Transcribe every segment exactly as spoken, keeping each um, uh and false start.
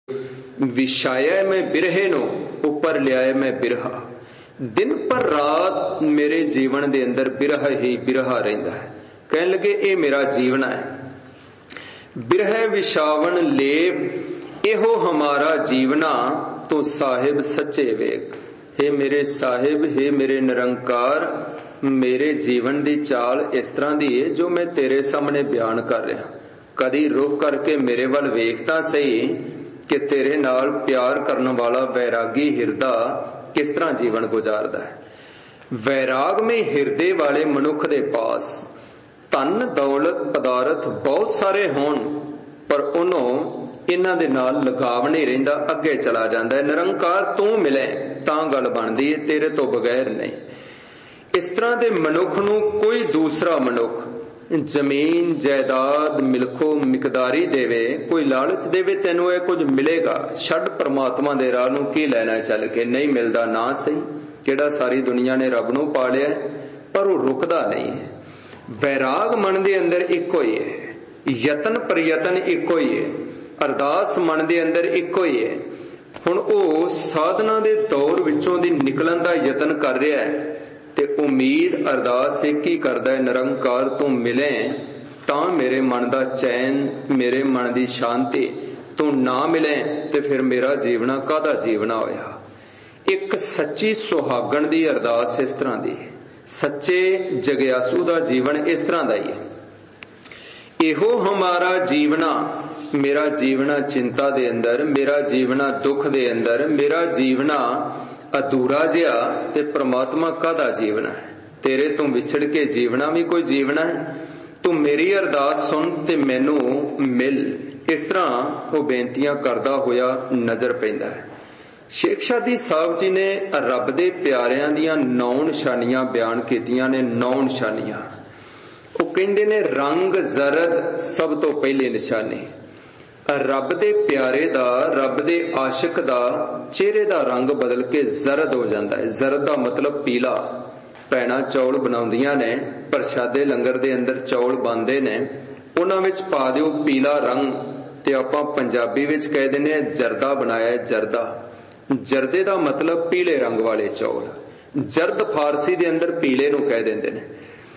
विछाया मैं बिरहे नो उपर लियाए मैं बिरहा। दिन पर रात मेरे जीवन दे अंदर बिरह ही बिरहा रहिंदा है। कहन लगे ये मेरा जीवन है। बिरह विछावन लेप एहो हमारा जीवना तो साहिब सच्चे वेग। हे मेरे साहिब, हे मेरे निरंकार, मेरे जीवन दी चाल इस तरह दी है जो मैं तेरे सामने बयान कर रहा। कदी रुक करके मेरे वल वेखता सही कि तेरे नाल प्यार करने वाला वैरागी हिरदा किस तरह जीवन गुजारदा है। वैराग में हिरदे वाले मनुख दे पास धन दौलत पदार्थ बहुत सारे होण पर उन्होंने इन्हां दे नाल लगाव नहीं रहिंदा, अगे चला जांदा है। निरंकार तू मिले तां गल बनदी है, तेरे तो बगैर नहीं। इस तरह दे मनुख नूं कोई दूसरा मनुख जमीन जायदाद मिलखो मिकदारी देवे, कोई लालच देवे तेनों कुछ मिलेगा, छड़ परमात्मा दे राह नूं की लैना चल के, नहीं मिलदा ना सही। किहड़ा सारी दुनिया ने रब नूं पा लिया पर वो रुकदा नहीं है। वैराग मन दे अंदर इको ही है, यतन प्रयतन इको ही है, अरदास मन दे अंदर इको ही है। हुण ओ साधना दे दौर विचों दी निकलन दा यतन कर रहा है ते उम्मीद अरदास एक ही करदा है, निरंकार तू मिले तां मेरे मन दा चैन, मेरे मन दी शांति। तू ना मिले ते फिर मेरा जीवना कादा जीवना होया। एक सच्ची सुहागण दी अरदास इस तरह दी, सच्चे जगयासू दा जीवन इस तरह दा ही है। इहो हमारा जीवना, मेरा जीवना चिंता दे अंदर, मेरा जीवना दुख दे अंदर, मेरा जीवना अधूरा जिहा ते परमात्मा कादा जीवना है। तेरे तो विछड़ के जीवना भी कोई जीवना है। तू मेरी अरदास सुन ते मैनू मिल। इस तरह वो बेनतियां करदा होया नजर पैंदा है। शेख शादी साहब जी ने रब दे प्यारियां दियां नौ निशानियां बयान कीतियां ने। नौ निशानियां वो कहंदे ने रंग जरद सब तो पहली निशानी। रब दे प्यारे दा, रब दे आशिक दा चेहरे दा रंग बदल के जरद हो जाता है। जरद दा मतलब पीला। भैणां चौल बनाउंदियां ने, प्रशादे लंगर दे अंदर चौल बनदे ने, उन्हां विच पा दिओ पीला रंग ते आपां पंजाबी विच कह दिंदे जरदा बनाया जरदा। जरदे दा मतलब पीले रंग वाले चौल। जरद फारसी दे अंदर पीले नूं कह दिंदे ने।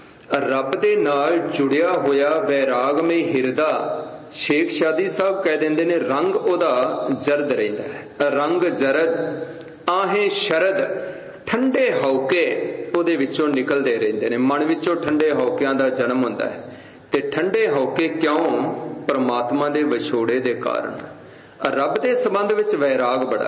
रब दे नाल जुड़िया होया वैराग में हिरदा शेख शादी साहब कह देंदे ने रंग ओदा जरद रहिंदा है। रंग जरद आहे शरद ठंडे हौके ओदे विचों निकलदे रहिंदे ने। मन विचों ठंडे हौकियां दा जन्म हुंदा है ते ठंडे हौके क्यों? परमात्मा दे विछोड़े दे कारण। रब दे संबंध विच वैराग बड़ा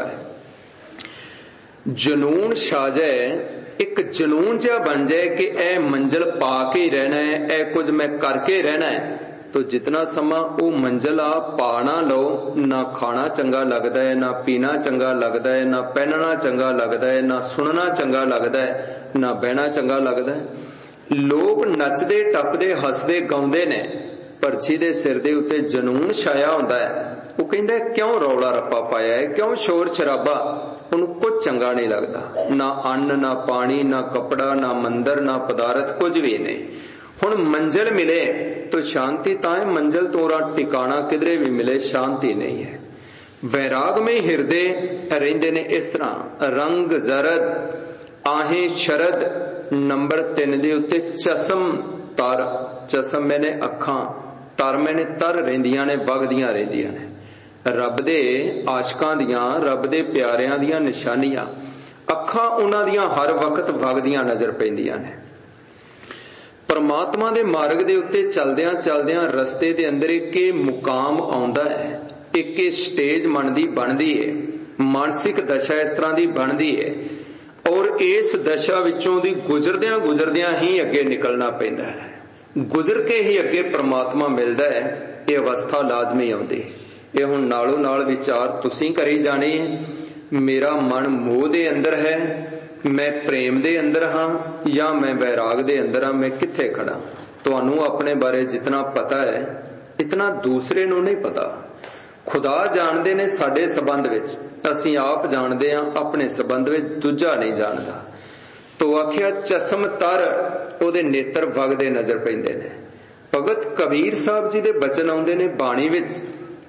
है। जनून छा जाए, एक जनून जिहा बन जाए कि ए मंजिल पा के ही रहना है, ए कुछ मैं करके रहना है, तो जितना समा वो मंजिल आ पा ना लो, ना खाना चंगा लगता है, ना पीना चंगा लगता है, ना पहनना चंगा लगता है, ना सुनना चंगा लगता है, ना बहना चंगा लगता है। लोग नचदे टपदे हसदे गाउंदे ने, परछी दे सिर दे उत्ते जनून छाया हुंदा है। वो कहंदा क्यों रौला रप्पा पाया है, क्यों शोर शराबा? उन्हें कुछ चंगा नहीं लगता। ना अन्न, ना पानी, ना कपड़ा, ना मंदिर, ना पदार्थ, कुछ भी नहीं। हुण मंजिल मिले तो शांति ताए, मंजिल तोरा टिकाना किधरे भी मिले शांति नहीं है। वैराग में हिरदे रहिंदे ने इस तरह। रंग जरद आहे शरद नंबर तीन दे उत्ते चसम तर। चसम मैंने अखां, तर मैंने तर रहिंदियां ने, वगदियां रहिंदियां ने। रब दे आशकां दियां, रब दे प्यारियां दियां निशानियां। अखां उन्हां दियां हर वक्त वगदियां नजर पैंदियां ने। परमात्मा दे मार्ग दे उत्ते चलदियां चलदियां रस्ते दे अंदर एक मुकाम आउंदा है, एक स्टेज मन दी बनदी है, मानसिक दशा इस तरह दी बनदी है और इस दशा विचों दी गुजरदियां गुजरदियां ही अगे निकलना पैंदा है। गुजर के ही अगे परमात्मा मिलदा है। ये अवस्था लाजमी आउंदी। ये हुण नालों नाल विचार तुसीं करी जाने है। मेरा मन मोह दे अंदर है, मैं प्रेम दे अंदर हाँ या मैं वैराग दे अंदर हाँ, मैं किथे खड़ा? तुहानू अपने बारे जितना पता है इतना दूसरे नू नहीं पता। खुदा जानदे ने साडे संबंध विच, असीं आप जानदे हां अपने संबंध विच, दूजा नहीं जानदा। तो आखिया चसम तर ओदे नेत्र वगदे नजर पैंदे ने। भगत कबीर साहब जी दे बचन आउंदे ने बाणी विच।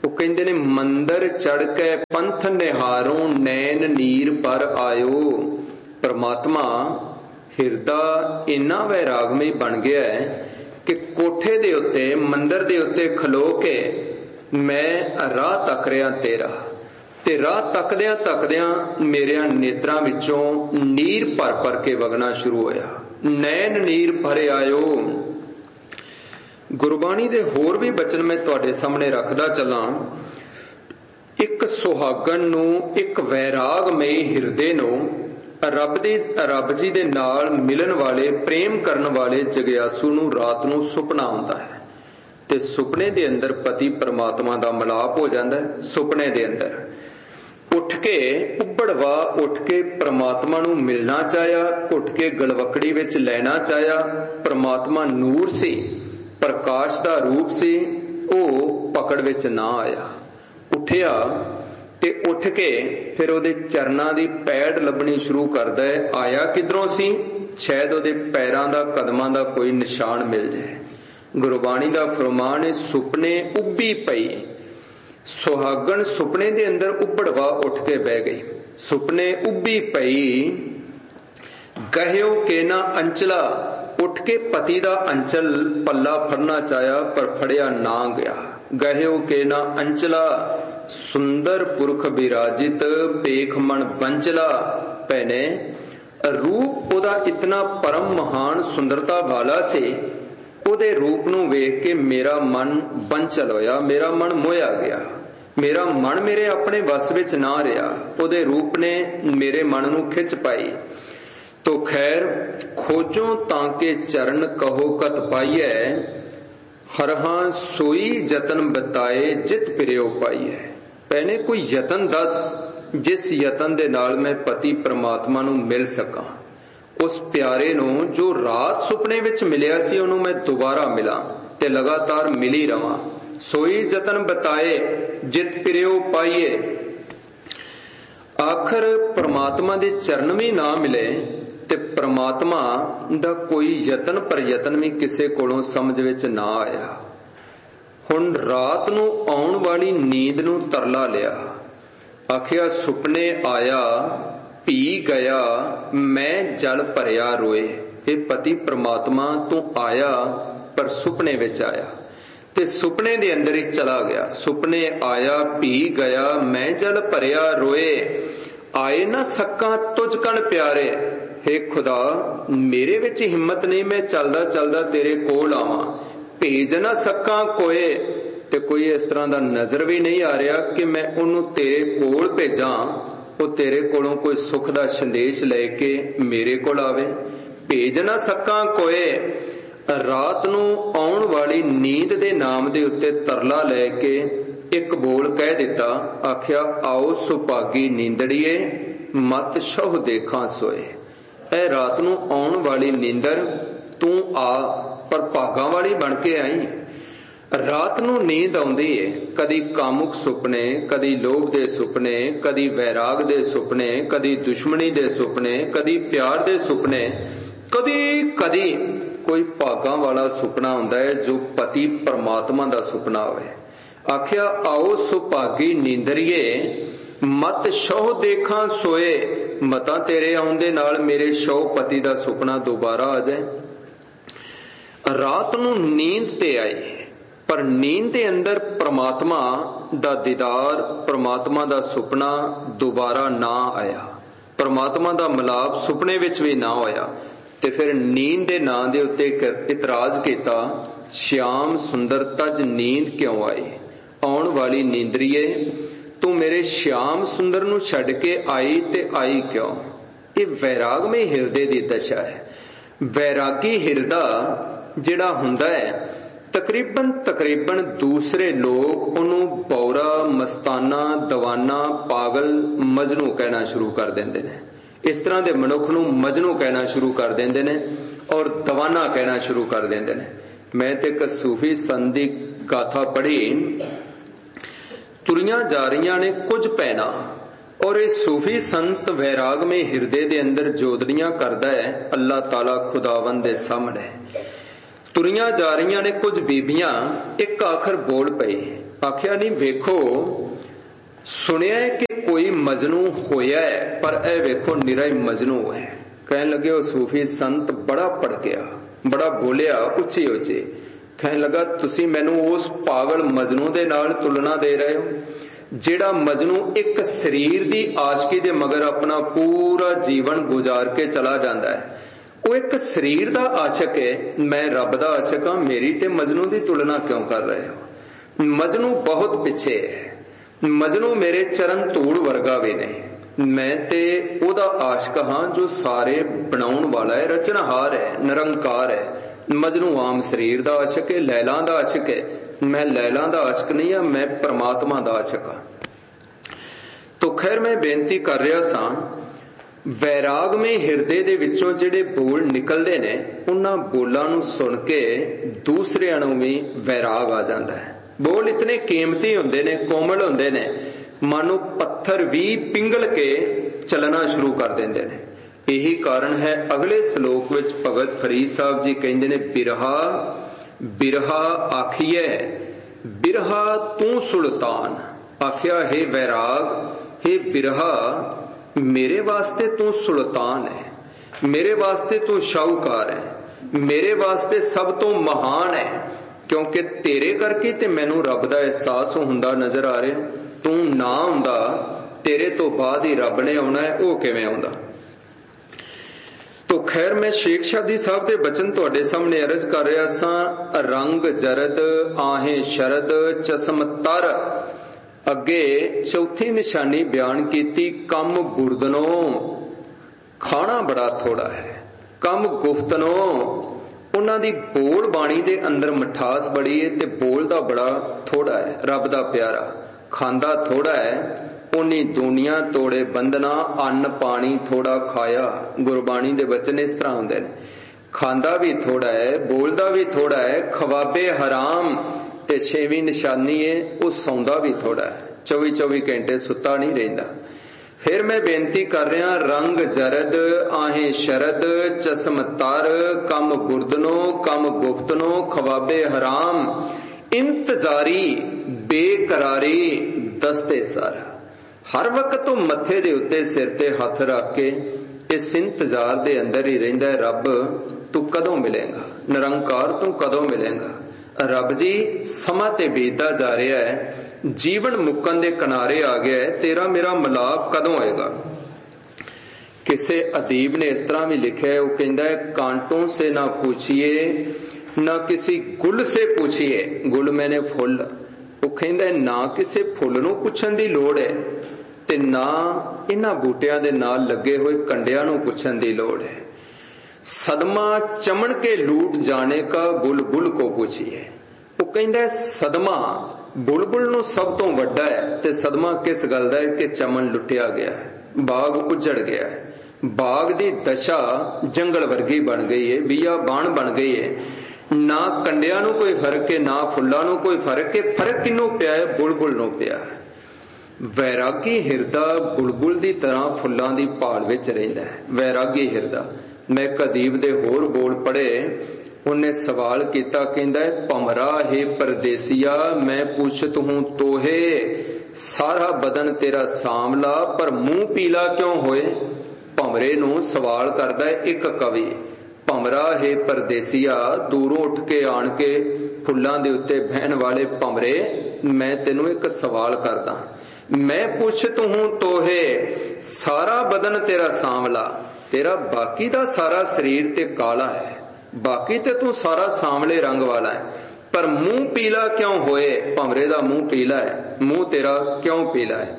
ਉਹ ਕਹਿੰਦੇ ਨੇ ਮੰਦਰ ਚੜ ਕੇ ਪੰਥ ਨਿਹਾਰੋਂ ਨੈਣ ਨੀਰ ਪਰ ਆਇਓ। ਪਰਮਾਤਮਾ ਹਿਰਦਾ ਇੰਨਾ ਵੈਰਾਗਮਈ ਬਣ ਗਿਆ ਹੈ ਕਿ ਕੋਠੇ ਦੇ ਉੱਤੇ ਮੰਦਰ ਦੇ ਉੱਤੇ ਖਲੋ ਕੇ ਮੈਂ ਰਾਹ ਤੱਕ ਰਿਹਾ ਤੇਰਾ, ਤੇ ਰਾਹ ਤੱਕਦਿਆਂ ਤੱਕਦਿਆਂ ਮੇਰਿਆਂ ਨੇਤਰਾਂ ਵਿੱਚੋਂ ਨੀਰ ਭਰ ਭਰ ਕੇ ਵਗਣਾ ਸ਼ੁਰੂ ਹੋਇਆ। ਨੈਣ ਨੀਰ ਭਰ ਆਇਓ। ਗੁਰਬਾਣੀ ਦੇ ਹੋਰ ਵੀ ਬਚਨ ਮੈਂ ਤੁਹਾਡੇ ਸਾਹਮਣੇ ਰੱਖਦਾ ਚੱਲਾਂ। ਇੱਕ ਸੁਹਾਗਣ ਨੂੰ, ਇੱਕ ਵੈਰਾਗਮਈ ਹਿਰਦੇ ਨੂੰ ਰੱਬ ਦੀ ਰੱਬ ਜੀ ਦੇ ਨਾਲ ਮਿਲਣ ਵਾਲੇ, ਪ੍ਰੇਮ ਕਰਨ ਵਾਲੇ ਜਗਿਆਸੂ ਨੂੰ ਰਾਤ ਨੂੰ ਸੁਪਨਾ ਆਉਂਦਾ ਹੈ, ਤੇ ਸੁਪਨੇ ਦੇ ਅੰਦਰ ਪਤੀ ਪਰਮਾਤਮਾ ਦਾ ਮਿਲਾਪ ਹੋ ਜਾਂਦਾ ਹੈ। ਸੁਪਨੇ ਦੇ ਅੰਦਰ ਉੱਠ ਕੇ ਉੱਬੜਵਾ ਉੱਠ ਕੇ ਪਰਮਾਤਮਾ ਨੂੰ ਮਿਲਣਾ ਚਾਹਿਆ, ਉੱਠ ਕੇ ਗਲਵਕੜੀ ਵਿੱਚ ਲੈਣਾ ਚਾਹਿਆ। ਪਰਮਾਤਮਾ ਨੂਰ ਸੀ, ਪ੍ਰਕਾਸ਼ ਦਾ ਰੂਪ ਸੀ, ਉਹ ਪਕੜ ਵਿੱਚ ਨਾ ਆਇਆ। ਉੱਠਿਆ ਤੇ ਉੱਠ ਕੇ ਫਿਰ ਉਹਦੇ ਚਰਨਾਂ ਦੀ ਪੈੜ ਲੱਭਣੀ ਸ਼ੁਰੂ ਕਰਦਾ ਹੈ। ਆਇਆ ਕਿਧਰੋਂ ਸੀ? ਸ਼ਾਇਦ ਉਹਦੇ ਪੈਰਾਂ ਦਾ, ਕਦਮਾਂ ਦਾ ਕੋਈ ਨਿਸ਼ਾਨ ਮਿਲ ਜਾਏ। ਗੁਰਬਾਣੀ ਦਾ ਫਰਮਾਨ ਹੈ, ਸੁਪਨੇ ਉੱਭੀ ਪਈ। ਸੁਹਾਗਣ ਸੁਪਨੇ ਦੇ ਅੰਦਰ ਉੱਬੜਵਾ ਉੱਠ ਕੇ ਬਹਿ ਗਈ। ਸੁਪਨੇ ਉੱਭੀ ਪਈ। ਗਹਿਓ ਕੇ ਨਾ ਅੰਚਲਾ, ਉੱਠ ਕੇ ਪਤੀ ਦਾ ਅੰਚਲ ਪੱਲਾ ਫੜਨਾ ਚਾਹਿਆ ਪਰ ਫੜਿਆ ਨਾ ਗਿਆ। ਗਹਿਓ ਕੇ ਨਾ ਅੰਚਲਾ, ਸੁੰਦਰ ਪੁਰਖ ਬਿਰਾਜਿਤ ਪੇਖ ਮਨ ਬੰਚਲਾ। ਭੈਣੇ, ਰੂਪ ਉਹਦਾ ਇਤਨਾ ਪਰਮ ਮਹਾਨ ਸੁੰਦਰਤਾ ਵਾਲਾ ਸੀ, ਉਹਦੇ ਰੂਪ ਨੂੰ ਵੇਖ ਕੇ ਮੇਰਾ ਮਨ ਬੰਚਲ ਹੋਇਆ, ਮੇਰਾ ਮਨ ਮੋਹਿਆ ਗਿਆ। ਮੇਰਾ ਮਨ ਮੇਰੇ ਆਪਣੇ ਵੱਸ ਵਿੱਚ ਨਾ ਰਿਹਾ, ਉਹਦੇ ਰੂਪ ਨੇ ਮੇਰੇ ਮਨ ਨੂੰ ਖਿੱਚ ਪਾਈ। ਤੋ ਖੈਰ ਖੋਜੋ ਤਾਂ ਕੇ ਚਰਨ ਕਹੋ ਕਤ ਪਾਈਐ, ਹਰਹਾਂ ਸੋਈ ਯਤਨ ਬਤਾਏ ਜਿਤ ਪਿਰਿਓ ਪਾਈਐ। ਭੈਣੇ, ਕੋਈ ਯਤਨ ਦੱਸ ਜਿਸ ਯਤਨ ਦੇ ਨਾਲ ਮੈਂ ਪਤੀ ਪ੍ਰਮਾਤਮਾ ਨੂੰ ਮਿਲ ਸਕਾਂ। ਉਸ ਪਿਆਰੇ ਨੂੰ ਜੋ ਰਾਤ ਸੁਪਨੇ ਵਿੱਚ ਮਿਲਿਆ ਸੀ, ਉਹਨੂੰ ਮੈਂ ਦੁਬਾਰਾ ਮਿਲਾਂ ਤੇ ਲਗਾਤਾਰ ਮਿਲੀ ਰਵਾਂ। ਸੋਈ ਯਤਨ ਬਤਾਏ ਜਿਤ ਪਿਰਿਓ ਪਾਈਏ। ਆਖਰ ਪ੍ਰਮਾਤਮਾ ਦੇ ਚਰਨ ਵੀ ਨਾ ਮਿਲੇ ਤੇ ਪ੍ਰਮਾਤਮਾ ਦਾ ਕੋਈ ਯਤਨ ਪ੍ਰਯਤਨ ਵੀ ਕਿਸੇ ਕੋਲੋਂ ਸਮਝ ਵਿੱਚ ਨਾ ਆਇਆ। ਹੁਣ ਰਾਤ ਨੂੰ ਆਉਣ ਵਾਲੀ ਨੀਂਦ ਨੂੰ ਤਰਲਾ ਲਿਆ। ਆਖਿਆ ਸੁਪਨੇ ਆਇਆ ਭੀ ਗਿਆ, ਮੈਂ ਜਲ ਭਰਿਆ ਰੋਏ। ਇਹ ਪਤੀ ਪ੍ਰਮਾਤਮਾ ਤੂੰ ਆਇਆ ਪਰ ਸੁਪਨੇ ਵਿੱਚ ਆਇਆ ਤੇ ਸੁਪਨੇ ਦੇ ਅੰਦਰ ਹੀ ਚਲਾ ਗਿਆ। ਸੁਪਨੇ ਆਇਆ ਭੀ ਗਿਆ, ਮੈਂ ਜਲ ਭਰਿਆ ਰੋਏ। ਆਏ ਨਾ ਸਕਾਂ ਤੁਝ ਕਣ ਪਿਆਰੇ। ਹੇ ਖੁਦਾ, ਮੇਰੇ ਵਿੱਚ ਹਿੰਮਤ ਨਹੀਂ ਮੈਂ ਚੱਲਦਾ ਚੱਲਦਾ ਤੇਰੇ ਕੋਲ ਆਵਾਂ। ਭੇਜ ਨਾ ਸਕਾਂ ਕੋਏ, ਤੇ ਕੋਈ ਇਸ ਤਰ੍ਹਾਂ ਦਾ ਨਜ਼ਰ ਵੀ ਨਹੀਂ ਆ ਰਿਹਾ ਕਿ ਮੈਂ ਉਹਨੂੰ ਤੇਰੇ ਕੋਲ ਭੇਜਾਂ, ਉਹ ਤੇਰੇ ਕੋਲੋਂ ਕੋਈ ਸੁੱਖ ਦਾ ਸੰਦੇਸ਼ ਲੈ ਕੇ ਮੇਰੇ ਕੋਲ ਆਵੇ। ਭੇਜ ਨਾ ਸਕਾਂ ਕੋਏ। ਰਾਤ ਨੂੰ ਆਉਣ ਵਾਲੀ ਨੀਂਦ ਦੇ ਨਾਮ ਦੇ ਉੱਤੇ ਤਰਲਾ ਲੈ ਕੇ ਇੱਕ ਬੋਲ ਕਹਿ ਦਿੱਤਾ। ਆਖਿਆ ਆਓ ਸੁਭਾਗੀ ਨੀਂਦੜੀਏ, ਮਤ ਸ਼ਹੁ ਦੇਖਾਂ ਸੋਏ। ਇਹ ਰਾਤ ਨੂੰ ਆਉਣ ਵਾਲੀ ਨੀਂਦਰ ਤੂੰ ਆ, ਪਰ ਭਾਗਾਂ ਵਾਲੀ ਬਣ ਕੇ ਆਈ। ਰਾਤ ਨੂੰ ਨੀਂਦ ਆਉਂਦੀ ਏ, ਕਦੀ ਕਾਮੁਕ ਸੁਪਨੇ, ਕਦੀ ਲੋਭ ਦੇ ਸੁਪਨੇ, ਕਦੀ ਵੈਰਾਗ ਦੇ ਸੁਪਨੇ, ਕਦੀ ਦੁਸ਼ਮਣੀ ਦੇ ਸੁਪਨੇ, ਕਦੀ ਪਿਆਰ ਦੇ ਸੁਪਨੇ, ਕਦੀ ਕਦੀ ਕੋਈ ਭਾਗਾਂ ਵਾਲਾ ਸੁਪਨਾ ਹੁੰਦਾ ਹੈ ਜੋ ਪਤੀ ਪਰਮਾਤਮਾ ਦਾ ਸੁਪਨਾ ਹੋਵੇ। ਆਖਿਆ ਆਓ ਸੁਭਾਗੀ ਨੀਂਦਰੀਏ, ਮਤ ਸ਼ਹੁ ਦੇਖਾਂ ਸੋਏ। ਮਤਾਂ ਤੇਰੇ ਆਉਣ ਦੇ ਨਾਲ ਮੇਰੇ ਸ਼ਹੁ ਪਤੀ ਦਾ ਸੁਪਨਾ ਦੁਬਾਰਾ ਆ ਜਾਏ। ਰਾਤ ਨੂੰ ਨੀਂਦ ਤੇ ਆਏ, ਪਰ ਨੀਂਦ ਦੇ ਅੰਦਰ ਪ੍ਰਮਾਤਮਾ ਦਾ ਦੀਦਾਰ, ਪ੍ਰਮਾਤਮਾ ਦਾ ਸੁਪਨਾ ਦੁਬਾਰਾ ਨਾ ਆਇਆ। ਪ੍ਰਮਾਤਮਾ ਦਾ ਮਿਲਾਪ ਸੁਪਨੇ ਵਿੱਚ ਵੀ ਨਾ ਹੋਇਆ। ਤੇ ਫਿਰ ਨੀਂਦ ਦੇ ਨਾਂ ਦੇ ਉੱਤੇ ਇਤਰਾਜ਼ ਕੀਤਾ, ਸ਼ਿਆਮ ਸੁੰਦਰ ਤਜ ਨੀਂਦ ਕਿਉਂ ਆਈ। ਆਉਣ ਵਾਲੀ ਨੀਂਦਰੀਏ, ਤੂੰ ਮੇਰੇ ਸ਼ਿਆਮ ਸੁੰਦਰ ਨੂੰ ਛੱਡ ਕੇ ਆਈ ਤੇ ਆਈ ਕਿਉਂ। ਇਹ ਵੈਰਾਗਮਈ ਹਿਰਦੇ ਦੀ ਦਸ਼ਾ ਹੈ। ਵੈਰਾਗੀ ਹਿਰਦਾ ਜਿਹੜਾ ਹੁੰਦਾ ਹੈ, ਤਕਰੀਬਨ ਤਕਰੀਬਨ ਦੂਸਰੇ ਲੋਕ ਉਹਨੂੰ ਬੌਰਾ, ਮਸਤਾਨਾ, ਦਵਾਨਾ, ਪਾਗਲ, ਮਜਨੂ ਕਹਿਣਾ ਸ਼ੁਰੂ ਕਰ ਦਿੰਦੇ ਨੇ। ਇਸ ਤਰ੍ਹਾਂ ਦੇ ਮਨੁੱਖ ਨੂੰ ਮਜਨੂ ਕਹਿਣਾ ਸ਼ੁਰੂ ਕਰ ਦਿੰਦੇ ਨੇ ਔਰ ਦਵਾਨਾ ਕਹਿਣਾ ਸ਼ੁਰੂ ਕਰ ਦਿੰਦੇ ਨੇ। ਮੈਂ ਤੇ ਇੱਕ ਸੂਫੀ ਸੰਤ ਦੀ ਗਾਥਾ ਪੜ੍ਹੀ, ਤੁਰੀਆਂ ਜਾ ਰਹੀਆਂ ਨੇ ਕੁਝ ਪੈਣਾ, ਔਰ ਇਹ ਸੂਫੀ ਸੰਤ ਵੈਰਾਗਮਈ ਹਿਰਦੇ ਦੇ ਅੰਦਰ ਜੋਦੜੀਆਂ ਕਰਦਾ ਹੈ ਅੱਲਾਹ ਤਾਲਾ ਖੁਦਾਵੰਦ ਦੇ ਸਾਹਮਣੇ। ਤੁਰੀਆਂ ਜਾ ਰਹੀਆਂ ਨੇ ਕੁਝ ਬੀਬੀਆਂ, ਇੱਕ ਆਖਰ ਬੋਲ ਪਈ, आख्या नहीं वेखो सुनिया है कि कोई मजनू होया है पर ए वेखो निरा ही मजनू है। कहने लगे वो सूफी संत बड़ा भड़किया, बड़ा बोलिया उच्ची उच्ची, कहने लगा तुसी मैनू उस पागल मजनू दे नाल तुलना दे रहे हो जेड़ा मजनू एक शरीर दी आशिकी दे मगर अपना पूरा जीवन गुजार के चला जाता है। वो एक शरीर दा आशिक है, मैं रब दा आशिक हां, मेरी ते मजनू दी तुलना क्यों कर रहे हो? मजनू बहुत पिछे है, मजनू मेरे चरण धूड़ वर्गा भी नहीं, मैं ते ओदा आशिक हां जो सारे बनाउण वाला है, रचनहार है, निरंकार है। मजनू आम शरीर दा आशिक है, लैला दा आशिक है, मैं लैला दा आशिक नहीं हां, मैं परमात्मा दा आशिक हां। तो खैर मैं बेनती कर रहा सां, वैराग में हिरदे दे विचों जिहड़े बोल निकलदे ने उन्हां बोलां नूं सुन के दूसरिआं नूं भी वैराग आ जांदा है। बोल इतने कीमती हुंदे ने, कोमल हुंदे ने, मानो पत्थर भी पिंगल के चलना शुरू कर देंदे ने। यही कारण है अगले श्लोक विच भगत फरीद साहब जी कहंदे ने बिरहा बिरहा आखिए बिरहा तू सुल्तान। आखिया हे वैराग, हे बिरहा, मेरे वास्ते तू सुल्तान है, मेरे वास्ते तू शाहूकार है, मेरे वास्ते सब तो महान है, क्योंकि तेरे करके ते मैनू रब दा एहसास हुंदा नजर आ रहा। तू ना हुंदा तेरे तो बाद ही रब ने आउणा है, वो किवें आउंदा? तो खैर मैं शेख शादी साहब दे बचन तुहाडे सामने अर्ज कर रहा सां। रंग जरद आहें शरद चश्म तर, अगे चौथी निशानी बयान कीती कम बुरदनो, खाना बड़ा थोड़ा है, कम गुफ्तनो, उन्हां दी बोल बाणी दे अंदर मिठास बड़ी है ते बोलदा बड़ा थोड़ा है। रब दा प्यारा खांदा थोड़ा है, उन्नी दुनिया तोड़े बंधना, अन्न पानी थोड़ा खाया। गुरबाणी दे वचन इस तरह हुंदे ने, खांदा भी थोड़ा है, बोलदा भी थोड़ा है, खवाबे हराम ते छेवीं निशानी है वो सौंदा भी थोड़ा है, चौबी चौबी घंटे सुता नहीं रहिंदा। फिर मैं बेनती कर रहा, रंग जरद आहें शरद चश्म तर, कम बुरदनो कम गुफ्तनो, खवाबे हराम, इंतजारी बेकरारी दस्ते सर। हर वक्त तो मथे दे उत्ते सिर ते हथ रख के इस इंतजार दे अंदर ही रहिंदा है, रब तू कदों मिलेगा, निरंकार तू कदों मिलेगा। रब जी समा ते बीतदा जा रहा है, जीवन मुक्कन दे किनारे आ गया है, तेरा मेरा मिलाप कदों होएगा? किसे अदीब ने इस तरह भी लिखा है, वो कहता है कांटों से ना पूछिए ना किसी गुल से पूछिए, गुल मैंने फुल, वो कहता है ना किसी फुल नूं पुछण दी लोड़ है ते ना इन्हां बूटियां दे नाल लगे हुए कंडियां नूं पुछण दी लोड़ है। सदमा चमन के लूट जाने का बुलबुल को पूछिए। वो कहता है सदमा बुलबुल नूं सब तो वड्डा है ते सदमा किस गल दा है कि चमन लुटिया गया है, बाग उजड़ गया है, बाग दी दशा जंगल वर्गी बन गई है, बिया बाण बन गई है, ना कंडियां नूं कोई फर्क है ना फुल्लां नूं कोई फर्क है। फर्क किनों पिया है? बुलबुल नूं पिया है। वैरागी हिरदा बुलबुल दी तरह फुल्लां दी भाल विच रहिंदा है। वैरागी हिरदा। मैं कदीब दे होर बोल पढ़े, उन्हें सवाल किया, कहंदा है भमरा है परदेसिया, मैं पूछत हूं तोहे, सारा बदन तेरा सामला पर मुंह पीला क्यों होए? भमरे नूं सवाल करदा है एक कवि। भमरा है परदेसिया, दूरों उठ के आण के फुल्लां दे उत्ते बहन वाले भमरे, मैं तेनों एक सवाल करदा, मैं पूछत हूं तोहे, सारा बदन तेरा सांवला, तेरा बाकी दा सारा शरीर ते काला है, बाकी ते तू सारा सांवले रंग वाला है, पर मुंह पीला क्यों होए? भमरे दा मुंह पीला है, मुंह तेरा क्यों पीला है?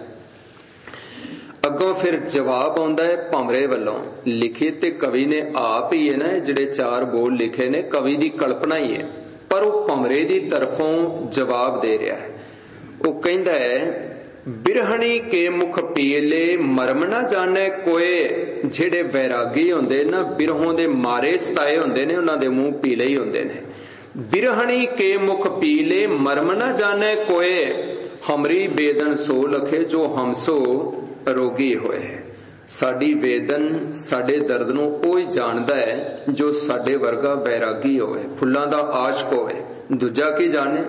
अगों फिर जवाब आउंदा है भमरे वालों। लिखी ते कवि ने आप ही है ना, जिहड़े चार बोल लिखे ने कवि दी कल्पना ही है, पर वो भमरे दी तरफों जवाब दे रहा है। वो कहंदा है बिरहणी के मुख पीले मरम ना जाने कोए। जिहड़े वैरागी हुंदे ना, बिरहों दे मारे सताए हुंदे ने, उन्हां दे मुंह पीले ही हुंदे ने। बिरहणी के मुख पीले मरम ना जाने कोए, हमरी बेदन सो लखे जो हमसो रोगी होए। साडी वेदन साडे दर्द नूं ओही जानदा है जो साडे वर्गा वैरागी होवे, फुल्लां दा आशिक होवे। दूजा की जाने?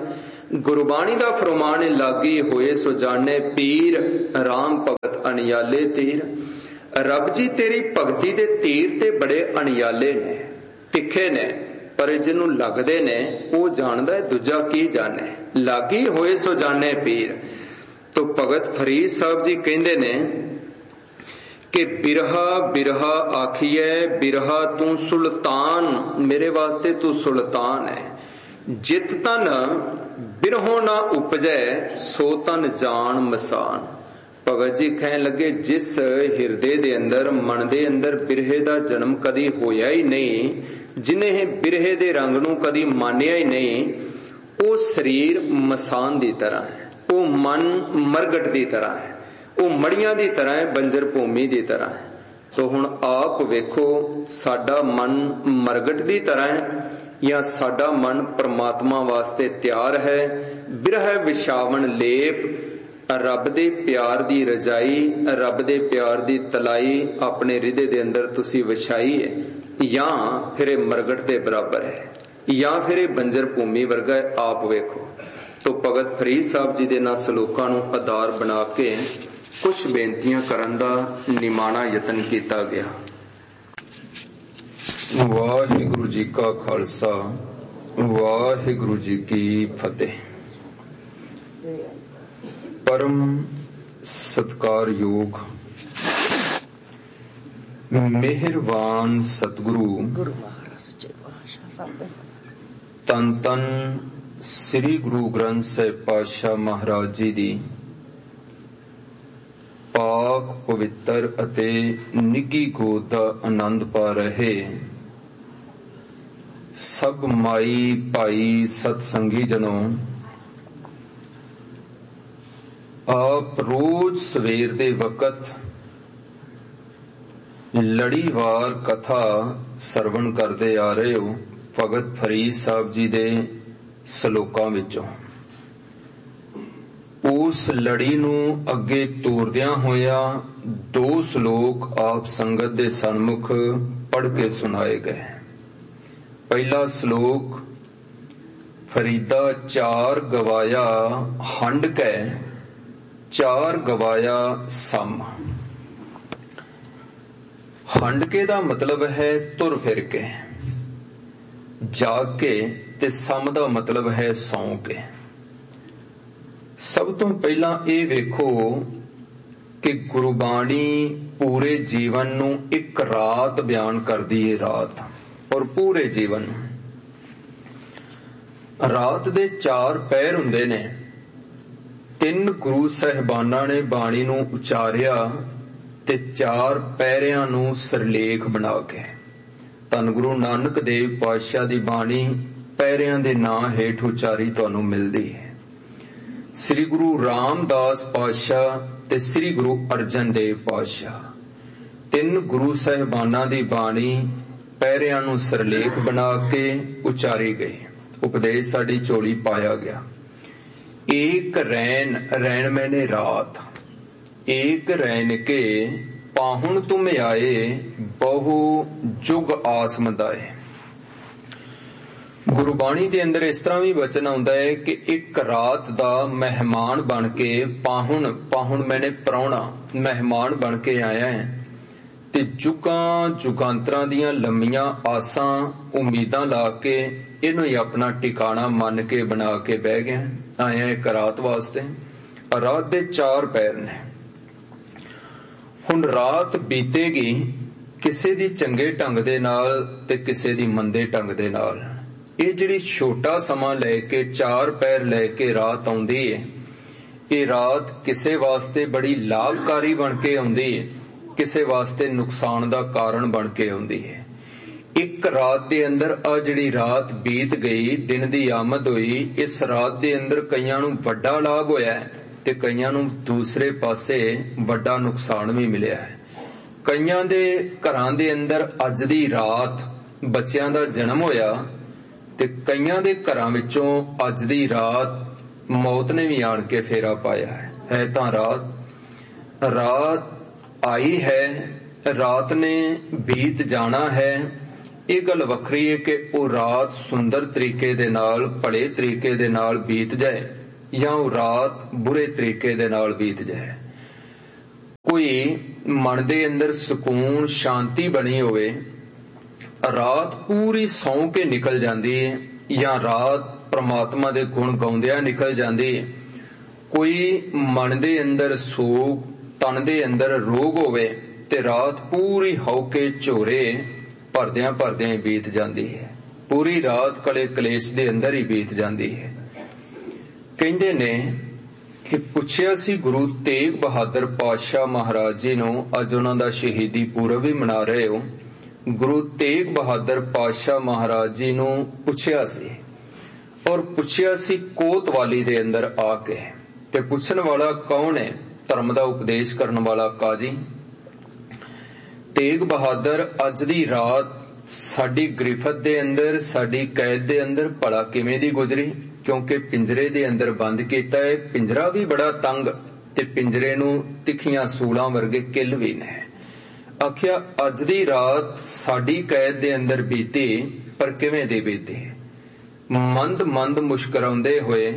गुरबाणी दा फरमान लागी होए सो जाने पीर, राम भगत अनियाले तीर। रब जी तेरी भगती दे तीर ते बड़े अनियाले ने, तिखे ने, पर जिन्हों लगदे ने वो जानदा है, दूजा की जाने। लागी होए सो जाने पीर। तो भगत फरीद साहब जी कहंदे ने कि बिरहा बिरहा आखिए, बिरहा तू सुल्तान, मेरे वास्ते तू सुल्तान है। जित तन बिरहों ना उपजै, सो तन जान मसान। भगत जी कहन लगे जिस हिरदे दे अंदर, मन दे अंदर बिरहे दा जन्म कदी होया ही नहीं, जिन्हें बिरहे दे रंग नूं कदी मानिया ही नहीं, वो शरीर मसान दी तरह है, वो मन मरगट दी तरह है, वो मड़ियां दी तरह है, बंजर भूमि दी तरह है। तो हुण आप वेखो साडा मन मरगट दी तरह है या साडा मन परमात्मा वास्ते तैयार है। बिरह विछावन लेफ, रब दे प्यार दी रजाई, रब दे प्यार दी तलाई अपने हृदय दे अंदर तुसी विछाई है, या फिर मरगट दे बराबर है, या फिर बंजर भूमि वर्गा है। आप वेखो। तो भगत फरीद साहब जी दे ना सलोकां नूं आधार बना के कुछ बेनतियां करन दा निमाणा यतन कीता गया। वाहिगुरु जी का खालसा, वाहिगुरु जी की फतेह। परम सत्कार योग मेहरबान सतगुरु तन तन श्री गुरु ग्रंथ साहिब पातशाह महाराज जी दी पाक पवित्र अते निੱਘੀ गोद दा आनंद पा रहे सब माई भाई सतसंगी जनों, आप रोज सवेर दे वक़्त लड़ीवार कथा सरवण करते आ रहे हो भगत फरीद साहब जी दे सलोकां विचों। उस लड़ी नूं अगे तोरदियां होया दो सलोक आप संगत दे सन्मुख पढ़ के सुनाए गए। पहला श्लोक फरीदा चार गवाया हंड कै, चार गवाया सम। हंड के दा मतलब है तुर फिर के, जाग के, ते सम दा मतलब है सौ के। सब तो पहला ये वेखो कि गुरबाणी पूरे जीवन नूं एक रात बयान करदी है। रात और पूरे जीवन रात दे चार पैर हुंदे ने। तीन गुरु साहिबाना ने बाणी नूं उचारिया ते चार पैरियां नूं सरलेख बना के धन गुरु नानक देव पातशाह दी बाणी पैरियां दे नां हेठ उचारी तुहानूं मिलदी है। श्री गुरु रामदास पातशाह ते श्री गुरु अर्जन देव पातशाह तीन गुरु साहिबाना दी बाणी पैरियां नूं सरलेख बना के उचारी गई। उपदेश साडी झोली पाया गया। एक रैन, रैन मैंने रात, एक रैन के पाहुण तुम आए, बहु जुग आस मदाए। गुरबाणी दे अंदर इस तरह भी वचन आउंदा है कि एक रात दा मेहमान बन के पाहुण, पाहुण मैंने प्राहुणा, मेहमान बन के आया है ते जुगां जुगांतरां दियां लंमियां आसां उम्मीदां ला के इनू ही अपना टिकाणा मन के बना के बह गया। आया एक रात वास्ते। रात दे चार पैर ने। हुण रात बीतेगी किसे दी चंगे ढंग दे नाल ते किसे दी मंदे ढंग दे नाल। ये जिहड़ी छोटा समा लैके चार पैर लैके रात आउंदी है, ये रात किसे वास्ते बड़ी लाभकारी बन के आउंदी है, किसे वास्ते नुकसान दा कारण बन के आउंदी है। एक रात दे अंदर आ जिहड़ी रात बीत गई, दिन दी आमद होई, इस रात दे अंदर कईयां नूं वड्डा लाभ होया है ते कईयां नूं दूसरे पासे वड्डा नुकसान भी मिलिया है। कईयां दे घरां दे अंदर अज दी रात बच्चियां दा जन्म होया ते कईयां दे घरां विचों अज दी रात मौत ने भी आण के फेरा पाया है। है तां रात रात आई है, रात ने बीत जाना है, ਇਹ ਗੱਲ ਵੱਖਰੀ ਹੈ ਕਿ ਉਹ ਰਾਤ ਸੁੰਦਰ ਤਰੀਕੇ ਦੇ ਨਾਲ, ਭਲੇ ਤਰੀਕੇ ਦੇ ਨਾਲ ਬੀਤ ਜਾਏ ਜਾਂ ਉਹ ਰਾਤ ਬੁਰੇ ਤਰੀਕੇ ਦੇ ਨਾਲ ਬੀਤ ਜਾਏ। ਕੋਈ ਮਨ ਦੇ ਅੰਦਰ ਸਕੂਨ ਸ਼ਾਂਤੀ ਬਣੀ ਹੋਵੇ, ਰਾਤ ਪੂਰੀ ਸੌਂ ਕੇ ਨਿਕਲ ਜਾਂਦੀ ਹੈ ਜਾਂ ਰਾਤ ਪ੍ਰਮਾਤਮਾ ਦੇ ਗੁਣ ਗਾਉਂਦਿਆਂ ਨਿਕਲ ਜਾਂਦੀ ਹੈ। ਕੋਈ ਮਨ ਦੇ ਅੰਦਰ ਸੋਗ, ਤਨ ਦੇ ਅੰਦਰ ਰੋਗ ਹੋਵੇ ਤੇ ਰਾਤ ਪੂਰੀ ਹੌਕੇ ਝੋਰੇ ਭਰਦਿਆਂ ਭਰਦਿਆਂ ਬੀਤ ਜਾਂਦੀ ਹੈ। ਪੂਰੀ ਰਾਤ ਕਲੇ ਕਲੇਸ਼ ਦੇ ਅੰਦਰ ਹੀ ਬੀਤ ਜਾਂਦੀ ਹੈ। ਕਹਿੰਦੇ ਨੇ ਕਿ ਪੁੱਛਿਆ ਸੀ ਗੁਰੂ ਤੇਗ ਬਹਾਦਰ ਪਾਤਸ਼ਾਹ ਮਹਾਰਾਜ ਜੀ ਨੂੰ, ਅੱਜ ਉਹਨਾਂ ਦਾ ਸ਼ਹੀਦੀ ਪੁਰਬ ਵੀ ਮਨਾ ਰਹੇ ਹੋ। ਗੁਰੂ ਤੇਗ ਬਹਾਦਰ ਪਾਤਸ਼ਾਹ ਮਹਾਰਾਜ ਜੀ ਨੂੰ ਪੁੱਛਿਆ ਸੀ, ਔਰ ਪੁੱਛਿਆ ਸੀ ਕੋਤਵਾਲੀ ਦੇ ਅੰਦਰ ਆ ਕੇ। ਤੇ ਪੁੱਛਣ ਵਾਲਾ ਕੌਣ ਹੈ? ਧਰਮ ਦਾ ਉਪਦੇਸ਼ ਕਰਨ ਵਾਲਾ ਕਾਜੀ ਤੇਗ ਬਹਾਦਰ ਅੱਜ ਦੀ ਰਾਤ ਸਾਡੀ ਗ੍ਰਿਫਤ ਦੇ ਅੰਦਰ, ਸਾਡੀ ਕੈਦ ਦੇ ਅੰਦਰ ਭਲਾ ਕਿਵੇਂ ਦੀ ਗੁਜ਼ਰੀ? ਕਿਉਂਕਿ ਪਿੰਜਰੇ ਦੇ ਅੰਦਰ ਬੰਦ ਕੀਤਾ ਹੈ। ਪਿੰਜਰਾ ਵੀ ਬੜਾ ਤੰਗ ਤੇ ਪਿੰਜਰੇ ਨੂੰ ਤਿੱਖੀਆਂ ਸੂਲਾਂ ਵਰਗੇ ਕਿੱਲ ਵੀ ਨੇ। ਆਖਿਆ ਅੱਜ ਦੀ ਰਾਤ ਸਾਡੀ ਕੈਦ ਦੇ ਅੰਦਰ ਬੀਤੀ, ਪਰ ਕਿਵੇਂ ਦੀ ਬੀਤੀ? ਮੰਦ ਮੰਦ ਮੁਸਕਰਾਉਂਦੇ ਹੋਏ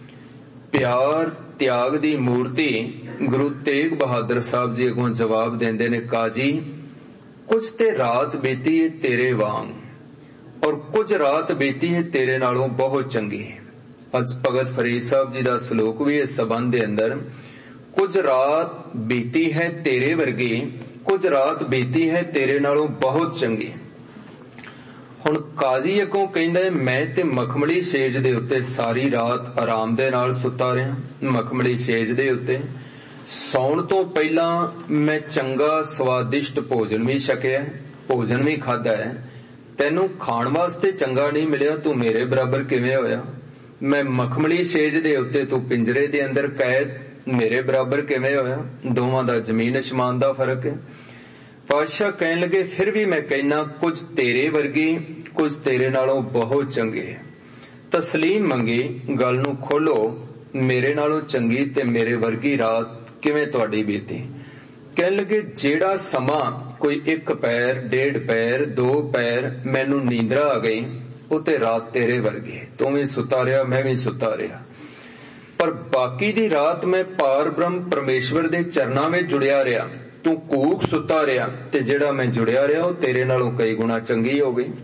ਪਿਆਰ ਤਿਆਗ ਦੀ ਮੂਰਤੀ ਗੁਰੂ ਤੇਗ ਬਹਾਦਰ ਸਾਹਿਬ ਜੀ ਅੱਗੋਂ ਜਵਾਬ ਦਿੰਦੇ ਨੇ, ਕਾਜੀ ਕੁਝ ਤੇ ਰਾਤ ਬੀਤੀ ਹੈ ਤੇਰੇ ਵਾਂਗ, ਔਰ ਕੁਝ ਰਾਤ ਬੀਤੀ ਹੈ ਤੇਰੇ ਨਾਲੋਂ ਬਹੁਤ ਚੰਗੀ। ਅੱਜ ਭਗਤ ਫਰੀਦ ਸਾਹਿਬ ਜੀ ਦਾ ਸ਼ਲੋਕ ਵੀ ਇਸ ਸੰਬੰਧ ਦੇ ਅੰਦਰ, ਕੁਝ ਰਾਤ ਬੀਤੀ ਹੈ ਤੇਰੇ ਵਰਗੀ, ਕੁਝ ਰਾਤ ਬੀਤੀ ਹੈ ਤੇਰੇ ਨਾਲੋਂ ਬਹੁਤ ਚੰਗੀ। ਹੁਣ ਕਾਜ਼ੀ ਅੱਗੋਂ ਕਹਿੰਦਾ, ਮੈਂ ਤੇ ਮਖਮਲੀ ਸੇਜ ਦੇ ਉੱਤੇ ਸਾਰੀ ਰਾਤ ਆਰਾਮ ਦੇ ਨਾਲ ਸੁੱਤਾ ਰਿਹਾ। ਮਖਮਲੀ ਸੇਜ ਦੇ ਉੱਤੇ ਸੌਣ ਤੋਂ ਪਹਿਲਾਂ ਮੈਂ ਚੰਗਾ ਸਵਾਦਿਸ਼ਟ ਭੋਜਨ ਵੀ ਛਕਿਆ, ਭੋਜਨ ਵੀ ਖਾਧਾ ਹੈ। ਤੈਨੂੰ ਖਾਣ ਵਾਸਤੇ ਚੰਗਾ ਨਹੀਂ ਮਿਲਿਆ, ਤੂੰ ਮੇਰੇ ਬਰਾਬਰ ਕਿਵੇਂ ਹੋਇਆ? ਮੈਂ ਮਖਮਲੀ ਸੇਜ ਦੇ ਉੱਤੇ, ਤੂੰ ਪਿੰਜਰੇ ਦੇ ਅੰਦਰ ਕੈਦ, ਮੇਰੇ ਬਰਾਬਰ ਕਿਵੇਂ ਹੋਇਆ? ਦੋਵਾਂ ਦਾ ਜ਼ਮੀਨ ਅਸਮਾਨ ਦਾ ਫਰਕ ਹੈ। ਪਾਤਸ਼ਾਹ ਕਹਿਣ ਲੱਗੇ, ਫਿਰ ਵੀ ਮੈਂ ਕਹਿਣਾ ਕੁਝ ਤੇਰੇ ਵਰਗੀ, ਕੁਝ ਤੇਰੇ ਨਾਲੋਂ ਬਹੁਤ ਚੰਗੇ। ਤਸਲੀਮ ਮੰਗੀ, ਗੱਲ ਨੂੰ ਖੋਲੋ, ਮੇਰੇ ਨਾਲੋਂ ਚੰਗੀ ਤੇ ਮੇਰੇ ਵਰਗੀ ਰਾਤ ਕਿਵੇਂ ਤੁਹਾਡੀ ਬੀਤੀ? ਕਹਿਣ ਲੱਗੇ, ਜਿਹੜਾ ਸਮਾਂ ਕੋਈ ਇੱਕ ਪੈਰ, ਡੇਢ ਪੈਰ, ਦੋ ਪੈਰ ਮੈਨੂੰ ਨੀਂਦਰਾ ਆ ਗਈ, ਉਹ ਤੇ ਰਾਤ ਤੇਰੇ ਵਰਗੀ। ਤੂੰ ਵੀ ਸੁੱਤਾ ਰਿਹਾ, ਮੈਂ ਵੀ ਸੁੱਤਾ ਰਿਹਾ, ਪਰ ਬਾਕੀ ਦੀ ਰਾਤ ਮੈਂ ਪਾਰ ਬ੍ਰਹਮ ਪਰਮੇਸ਼ਵਰ ਦੇ ਚਰਨਾਂ ਵਿੱਚ ਜੁੜਿਆ ਰਿਹਾ। ਤੂੰ ਕੂਕ ਸੁੱਤਾ ਰਿਹਾ ਤੇ ਜਿਹੜਾ ਮੈਂ ਜੁੜਿਆ ਰਿਹਾ ਉਹ ਤੇਰੇ ਨਾਲੋਂ ਕਈ ਗੁਣਾ ਚੰਗੀ ਹੋ ਗਈ।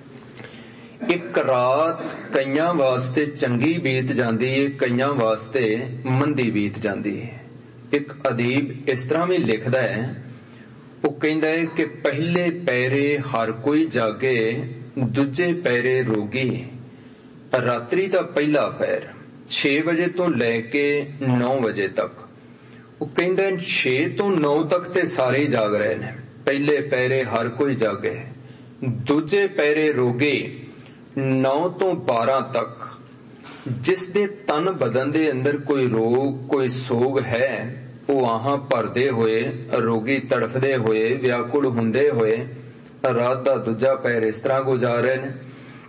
ਇੱਕ ਰਾਤ ਕਈਆਂ ਵਾਸਤੇ ਚੰਗੀ ਬੀਤ ਜਾਂਦੀ ਹੈ, ਕਈਆਂ ਵਾਸਤੇ ਮੰਦੀ ਬੀਤ ਜਾਂਦੀ ਹੈ। ਇੱਕ ਅਦੀਬ ਇਸ ਤਰ੍ਹਾਂ ਵੀ ਲਿਖਦਾ ਹੈ, ਉਹ ਕਹਿੰਦਾ ਹੈ ਕਿ ਪਹਿਲੇ ਪਹਿਰੇ ਹਰ ਕੋਈ ਜਾਗੇ, ਦੂਜੇ ਪਹਿਰੇ ਰੋਗੀ। ਰਾਤਰੀ ਦਾ ਪਹਿਲਾ ਪਹਿਰ ਛੇ ਵਜੇ ਤੋਂ ਲੈ ਕੇ ਨੌ ਵਜੇ ਤੱਕ, ਉਹ ਕਹਿੰਦਾ ਛੇ ਤੋਂ ਨੌ ਤੱਕ ਤੇ ਸਾਰੇ ਜਾਗ ਰਹੇ ਨੇ। ਪਹਿਲੇ ਪਹਿਰੇ ਹਰ ਕੋਈ ਜਾਗੇ, ਦੂਜੇ ਪਹਿਰੇ ਰੋਗੇ ਨੌ ਤੋਂ ਬਾਰਾਂ ਤੱਕ। ਜਿਸ ਦੇ ਤਨ ਬਦਨ ਦੇ ਅੰਦਰ ਕੋਈ ਰੋਗ, ਕੋਈ ਸੋਗ ਹੈ, ਉਹ ਆਹਾਂ ਭਰਦੇ ਹੋਏ, ਰੋਗੀ ਤੜਫਦੇ ਹੋਏ, ਵਿਆਕੁਲ ਹੁੰਦੇ ਹੋਏ ਰਾਤ ਦਾ ਦੂਜਾ ਪਹਿਰ ਇਸ ਤਰ੍ਹਾਂ ਗੁਜ਼ਾਰ ਰਹੇ ਨੇ।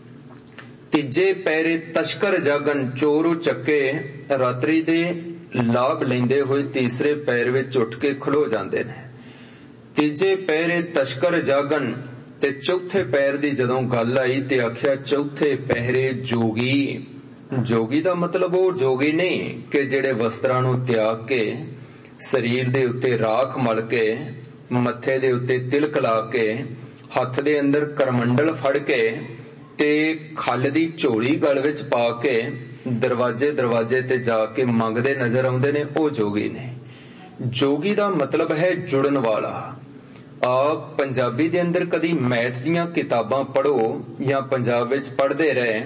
ਤੀਜੇ ਪਹਿਰੇ ਤਸ਼ਕਰ ਜਾਗਣ, ਚੋਰੂ ਚੱਕੇ ਰਾਤਰੀ ਦੇ ਲਾਭ ਲੈਂਦੇ ਹੋਏ ਤੀਸਰੇ ਪਹਿਰ ਵਿੱਚ ਉੱਠ ਕੇ ਖਲੋ ਜਾਂਦੇ ਨੇ। ਤੀਜੇ ਪਹਿਰੇ ਤਸ਼ਕਰ ਜਾਗਣ ਤੇ ਚੌਥੇ ਪਹਿਰ ਦੀ ਜਦੋਂ ਗੱਲ ਆਈ ਤੇ ਆਖਿਆ ਚੌਥੇ ਪਹਿਰੇ ਜੋਗੀ। ਜੋਗੀ ਦਾ ਮਤਲਬ ਉਹ ਜੋਗੀ ਨਹੀਂ ਕਿ ਜਿਹੜੇ ਵਸਤਰਾਂ ਨੂੰ ਤਿਆਗ ਕੇ, ਸਰੀਰ ਦੇ ਉੱਤੇ ਰਾਖ ਮਲ ਕੇ, ਮੱਥੇ ਦੇ ਉੱਤੇ ਤਿਲਕ ਲਾ ਕੇ, ਹੱਥ ਦੇ ਅੰਦਰ ਕਰਮੰਡਲ ਫੜ ਕੇ ਤੇ ਖੱਲ ਦੀ ਝੋਲੀ ਗਲ ਵਿੱਚ ਪਾ ਕੇ ਦਰਵਾਜ਼ੇ ਦਰਵਾਜ਼ੇ ਤੇ ਜਾ ਕੇ ਮੰਗਦੇ ਨਜ਼ਰ ਆਉਂਦੇ ਨੇ, ਉਹ ਜੋਗੀ ਨੇ। ਜੋਗੀ ਦਾ ਮਤਲਬ ਹੈ ਜੁੜਨ ਵਾਲਾ। ਆਪ ਪੰਜਾਬੀ ਦੇ ਅੰਦਰ ਕਦੀ ਮੈਥ ਦੀਆਂ ਕਿਤਾਬਾਂ ਪੜ੍ਹੋ ਜਾਂ ਪੰਜਾਬ ਵਿੱਚ ਪੜ੍ਹਦੇ ਰਹੇ,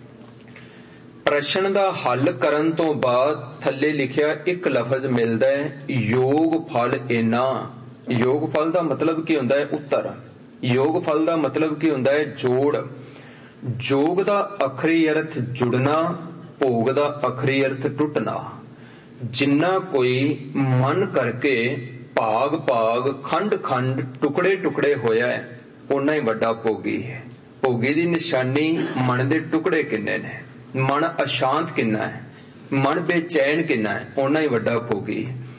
ਪ੍ਰਸ਼ਨ ਦਾ ਹੱਲ ਕਰਨ ਤੋਂ ਬਾਅਦ ਥੱਲੇ ਲਿਖਿਆ ਇੱਕ ਲਫ਼ਜ਼ ਮਿਲਦਾ ਹੈ, ਯੋਗ ਫਲ ਇਨਾ। ਯੋਗ ਫਲ ਦਾ ਮਤਲਬ ਕੀ ਹੁੰਦਾ ਹੈ? ਉੱਤਰ। ਯੋਗ ਫਲ ਦਾ ਮਤਲਬ ਕੀ ਹੁੰਦਾ ਹੈ? ਜੋੜ। ਜੋਗ ਦਾ ਅਖਰੀ ਅਰਥ ਜੁੜਨਾ, ਭੋਗ ਦਾ ਅਖਰੀ ਅਰਥ ਟੁੱਟਣਾ। ਜਿੰਨਾ ਕੋਈ ਮਨ ਕਰਕੇ ਭਾਗ ਭਾਗ, ਖੰਡ ਖੰਡ, ਟੁਕੜੇ ਟੁਕੜੇ ਹੋਇਆ ਹੈ, ਓਨਾ ਹੀ ਵੱਡਾ ਭੋਗੀ ਹੈ। ਭੋਗੀ ਦੀ ਨਿਸ਼ਾਨੀ ਮਨ ਦੇ ਟੁਕੜੇ ਕਿੰਨੇ ਨੇ, ਮਨ ਅਸ਼ਾਂਤ ਕਿੰਨਾ ਹੈ, ਮਨ ਬੇਚੈਨ ਕਿੰਨਾ ਹੈ, ਓਨਾ ਹੀ ਵੱਡਾ ਭੋਗੀ।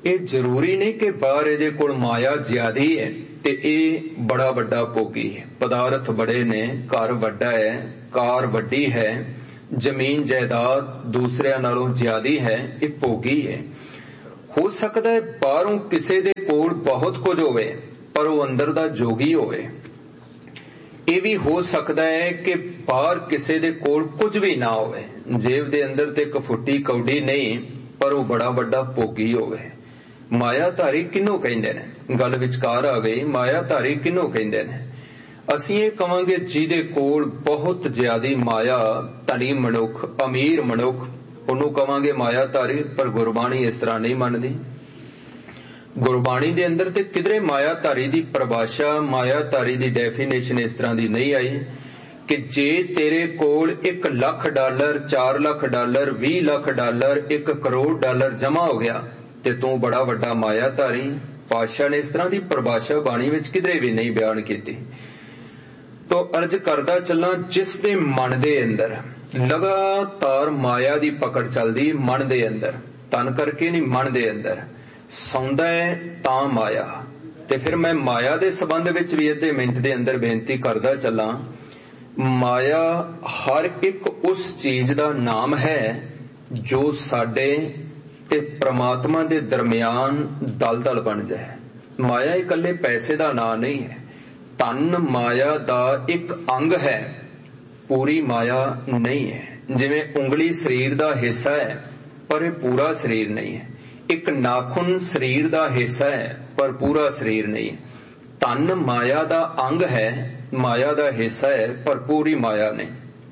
ਇਹ ਜ਼ਰੂਰੀ ਨਹੀਂ ਕਿ ਬਾਹਰ ਇਹਦੇ ਕੋਲ ਮਾਇਆ ਜ਼ਿਆਦੀ ਹੈ ਤੇ ਇਹ ਬੜਾ ਵੱਡਾ ਭੋਗੀ ਹੈ। ਪਦਾਰਥ ਬੜੇ ਨੇ, ਘਰ ਵੱਡਾ ਹੈ, ਕਾਰ ਵੱਡੀ ਹੈ, ਜ਼ਮੀਨ ਜਾਇਦਾਦ ਦੂਸਰਿਆਂ ਨਾਲੋਂ ਜ਼ਿਆਦੀ ਹੈ, ਇਹ ਭੋਗੀ ਹੈ। ਹੋ ਸਕਦਾ ਹੈ ਬਾਹਰੋਂ ਕਿਸੇ ਦੇ ਕੋਲ ਬਹੁਤ ਕੁਝ ਹੋਵੇ ਪਰ ਉਹ ਅੰਦਰ ਦਾ ਜੋਗੀ ਹੋਵੇ। ਇਹ ਵੀ ਹੋ ਸਕਦਾ ਹੈ ਕਿ ਬਾਹਰ ਕਿਸੇ ਦੇ ਕੋਲ ਕੁਝ ਵੀ ਨਾ ਹੋਵੇ, ਜੇਬ ਦੇ ਅੰਦਰ ਤੇ ਇੱਕ ਫੁੱਟੀ ਕੌਡੀ ਨਹੀਂ, ਪਰ ਉਹ ਬੜਾ ਵੱਡਾ ਭੋਗੀ ਹੋਵੇ। ਮਾਇਆਧਾਰੀ ਕਿਹਨੂੰ ਕਹਿੰਦੇ ਨੇ? ਗੱਲ ਵਿਚਕਾਰ ਆ ਗਈ। ਮਾਇਆਧਾਰੀ ਕਿਹਨੂੰ ਕਹਿੰਦੇ ਨੇ? ਅਸੀਂ ਇਹ ਕਵਾਂਗੇ ਜਿਹਦੇ ਕੋਲ ਬਹੁਤ ਜ਼ਿਆਦੀ ਮਾਇਆ, ਧਨੀ ਮਨੁੱਖ, ਅਮੀਰ ਮਨੁੱਖ, ਉਹਨੂੰ ਕਵਾਂਗੇ ਮਾਇਆਧਾਰੀ। ਪਰ ਗੁਰਬਾਣੀ ਇਸ ਤਰ੍ਹਾਂ ਨਹੀਂ ਮੰਨਦੀ। ਗੁਰਬਾਣੀ ਦੇ ਅੰਦਰ ਤੇ ਕਿਧਰੇ ਮਾਇਆਧਾਰੀ ਦੀ ਪਰਿਭਾਸ਼ਾ, ਮਾਇਆਧਾਰੀ ਦੀ ਡੈਫੀਨੇਸ਼ਨ ਇਸ ਤਰ੍ਹਾਂ ਦੀ ਨਹੀਂ ਆਈ ਕਿ ਜੇ ਤੇਰੇ ਕੋਲ ਇੱਕ ਲੱਖ ਡਾਲਰ, ਚਾਰ ਲੱਖ ਡਾਲਰ, ਵੀਹ ਲੱਖ ਡਾਲਰ, ਇੱਕ ਕਰੋੜ ਡਾਲਰ ਜਮਾ ਹੋ ਗਿਆ ਤੇ ਤੂੰ ਬੜਾ ਵੱਡਾ ਮਾਇਆਧਾਰੀ। ਪਾਤਸ਼ਾਹ ਨੇ ਇਸ ਤਰ੍ਹਾਂ ਦੀ ਪਰਿਭਾਸ਼ਾ ਬਾਣੀ ਵਿੱਚ ਕਿਧਰੇ ਵੀ ਨਹੀਂ ਬਿਆਨ ਕੀਤੀ। ਤੋ ਅਰਜ਼ ਕਰਦਾ ਚੱਲਾਂ, ਜਿਸ ਦੇ ਮਨ ਦੇ ਅੰਦਰ ਲਗਾਤਾਰ ਮਾਇਆ ਦੀ ਪਕੜ ਚੱਲਦੀ, ਮਨ ਦੇ ਅੰਦਰ, ਤਨ ਕਰਕੇ ਨਹੀਂ, ਮਨ ਦੇ ਅੰਦਰ ਸੌਂਦਾ ਹੈ ਤਾਂ ਮਾਇਆ। ਤੇ ਫਿਰ ਮੈਂ ਮਾਇਆ ਦੇ ਸੰਬੰਧ ਵਿੱਚ ਵੀ ਅੱਧੇ ਮਿੰਟ ਦੇ ਅੰਦਰ ਬੇਨਤੀ ਕਰਦਾ ਚੱਲਾਂ, ਮਾਇਆ ਹਰ ਇੱਕ ਉਸ ਚੀਜ਼ ਦਾ ਨਾਮ ਹੈ ਜੋ ਸਾਡੇ ਤੇ ਪ੍ਰਮਾਤਮਾ ਦੇ ਦਰਮਿਆਨ ਦਲਦਲ ਬਣ ਜਾਏ। ਮਾਇਆ ਇਕੱਲੇ ਪੈਸੇ ਦਾ ਨਾਂ ਨਹੀਂ ਹੈ। ਧਨ ਮਾਇਆ ਦਾ ਇੱਕ ਅੰਗ ਹੈ, ਪੂਰੀ ਮਾਇਆ ਨਹੀਂ ਹੈ। ਜਿਵੇਂ ਉਂਗਲੀ ਸਰੀਰ ਦਾ ਹਿੱਸਾ ਹੈ ਪਰ ਇਹ ਪੂਰਾ ਸਰੀਰ ਨਹੀਂ ਹੈ। ਇੱਕ ਨਾਖੂਨ ਸਰੀਰ ਦਾ ਹਿੱਸਾ ਹੈ ਪਰ ਪੂਰਾ ਸਰੀਰ ਨਹੀਂ ਹੈ। ਧਨ ਮਾਇਆ ਦਾ ਅੰਗ ਹੈ, ਮਾਇਆ ਦਾ ਹਿੱਸਾ ਹੈ ਪਰ ਪੂਰੀ ਮਾਇਆ ਨਹੀਂ।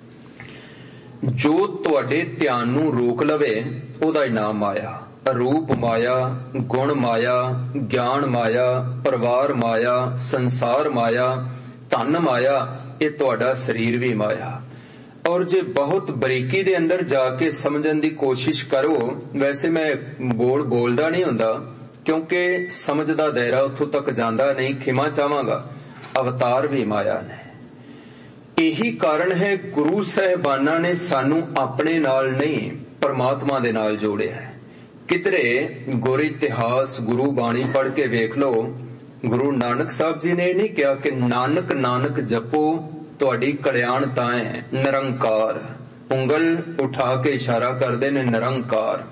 ਜੋ ਤੁਹਾਡੇ ਧਿਆਨ ਨੂੰ ਰੋਕ ਲਵੇ ਉਹਦਾ ਹੀ ਨਾਮ ਮਾਇਆ। ਰੂਪ ਮਾਇਆ, ਗੁਣ ਮਾਇਆ, ਗਿਆਨ ਮਾਇਆ, ਪਰਿਵਾਰ ਮਾਇਆ, ਸੰਸਾਰ ਮਾਇਆ, ਧਨ ਮਾਇਆ, ਇਹ ਤੁਹਾਡਾ ਸਰੀਰ ਵੀ ਮਾਇਆ। ਔਰ ਜੇ ਬਹੁਤ ਬਰੀਕੀ ਦੇ ਅੰਦਰ ਜਾ ਕੇ ਸਮਝਣ ਦੀ ਕੋਸ਼ਿਸ਼ ਕਰੋ, ਵੈਸੇ ਮੈਂ ਬੋਲ ਬੋਲਦਾ ਨਹੀਂ ਹੁੰਦਾ ਕਿਉਂਕਿ ਸਮਝ ਦਾ ਦਾਇਰਾ ਉੱਥੋਂ ਤੱਕ ਜਾਂਦਾ ਨਹੀਂ, ਖਿਮਾ ਚਾਹਾਂਗਾ। ਅਵਤਾਰ ਵੀ ਮਾਇਆ ਨੇ। ਇਹੀ ਕਾਰਨ ਹੈ ਗੁਰੂ ਸਾਹਿਬਾਨਾਂ ਨੇ ਸਾਨੂੰ ਆਪਣੇ ਨਾਲ ਨਹੀਂ ਪਰਮਾਤਮਾ ਦੇ ਨਾਲ ਜੋੜਿਆ ਹੈ। ਕਿਧਰੇ ਗੁਰ ਇਤਿਹਾਸ, ਗੁਰੂ ਬਾਣੀ ਪੜ੍ਹ ਕੇ ਵੇਖ ਲਓ, ਗੁਰੂ ਨਾਨਕ ਸਾਹਿਬ ਜੀ ਨੇ ਇਹ ਨਹੀਂ ਕਿਹਾ ਕਿ ਨਾਨਕ ਨਾਨਕ ਜਪੋ ਤੁਹਾਡੀ ਕਲਿਆਣ ਤਾਂ ਹੈ। ਨਿਰੰਕਾਰ, ਉਂਗਲ ਉਠਾ ਕੇ ਇਸ਼ਾਰਾ ਕਰਦੇ ਨੇ ਨਿਰੰਕਾਰ।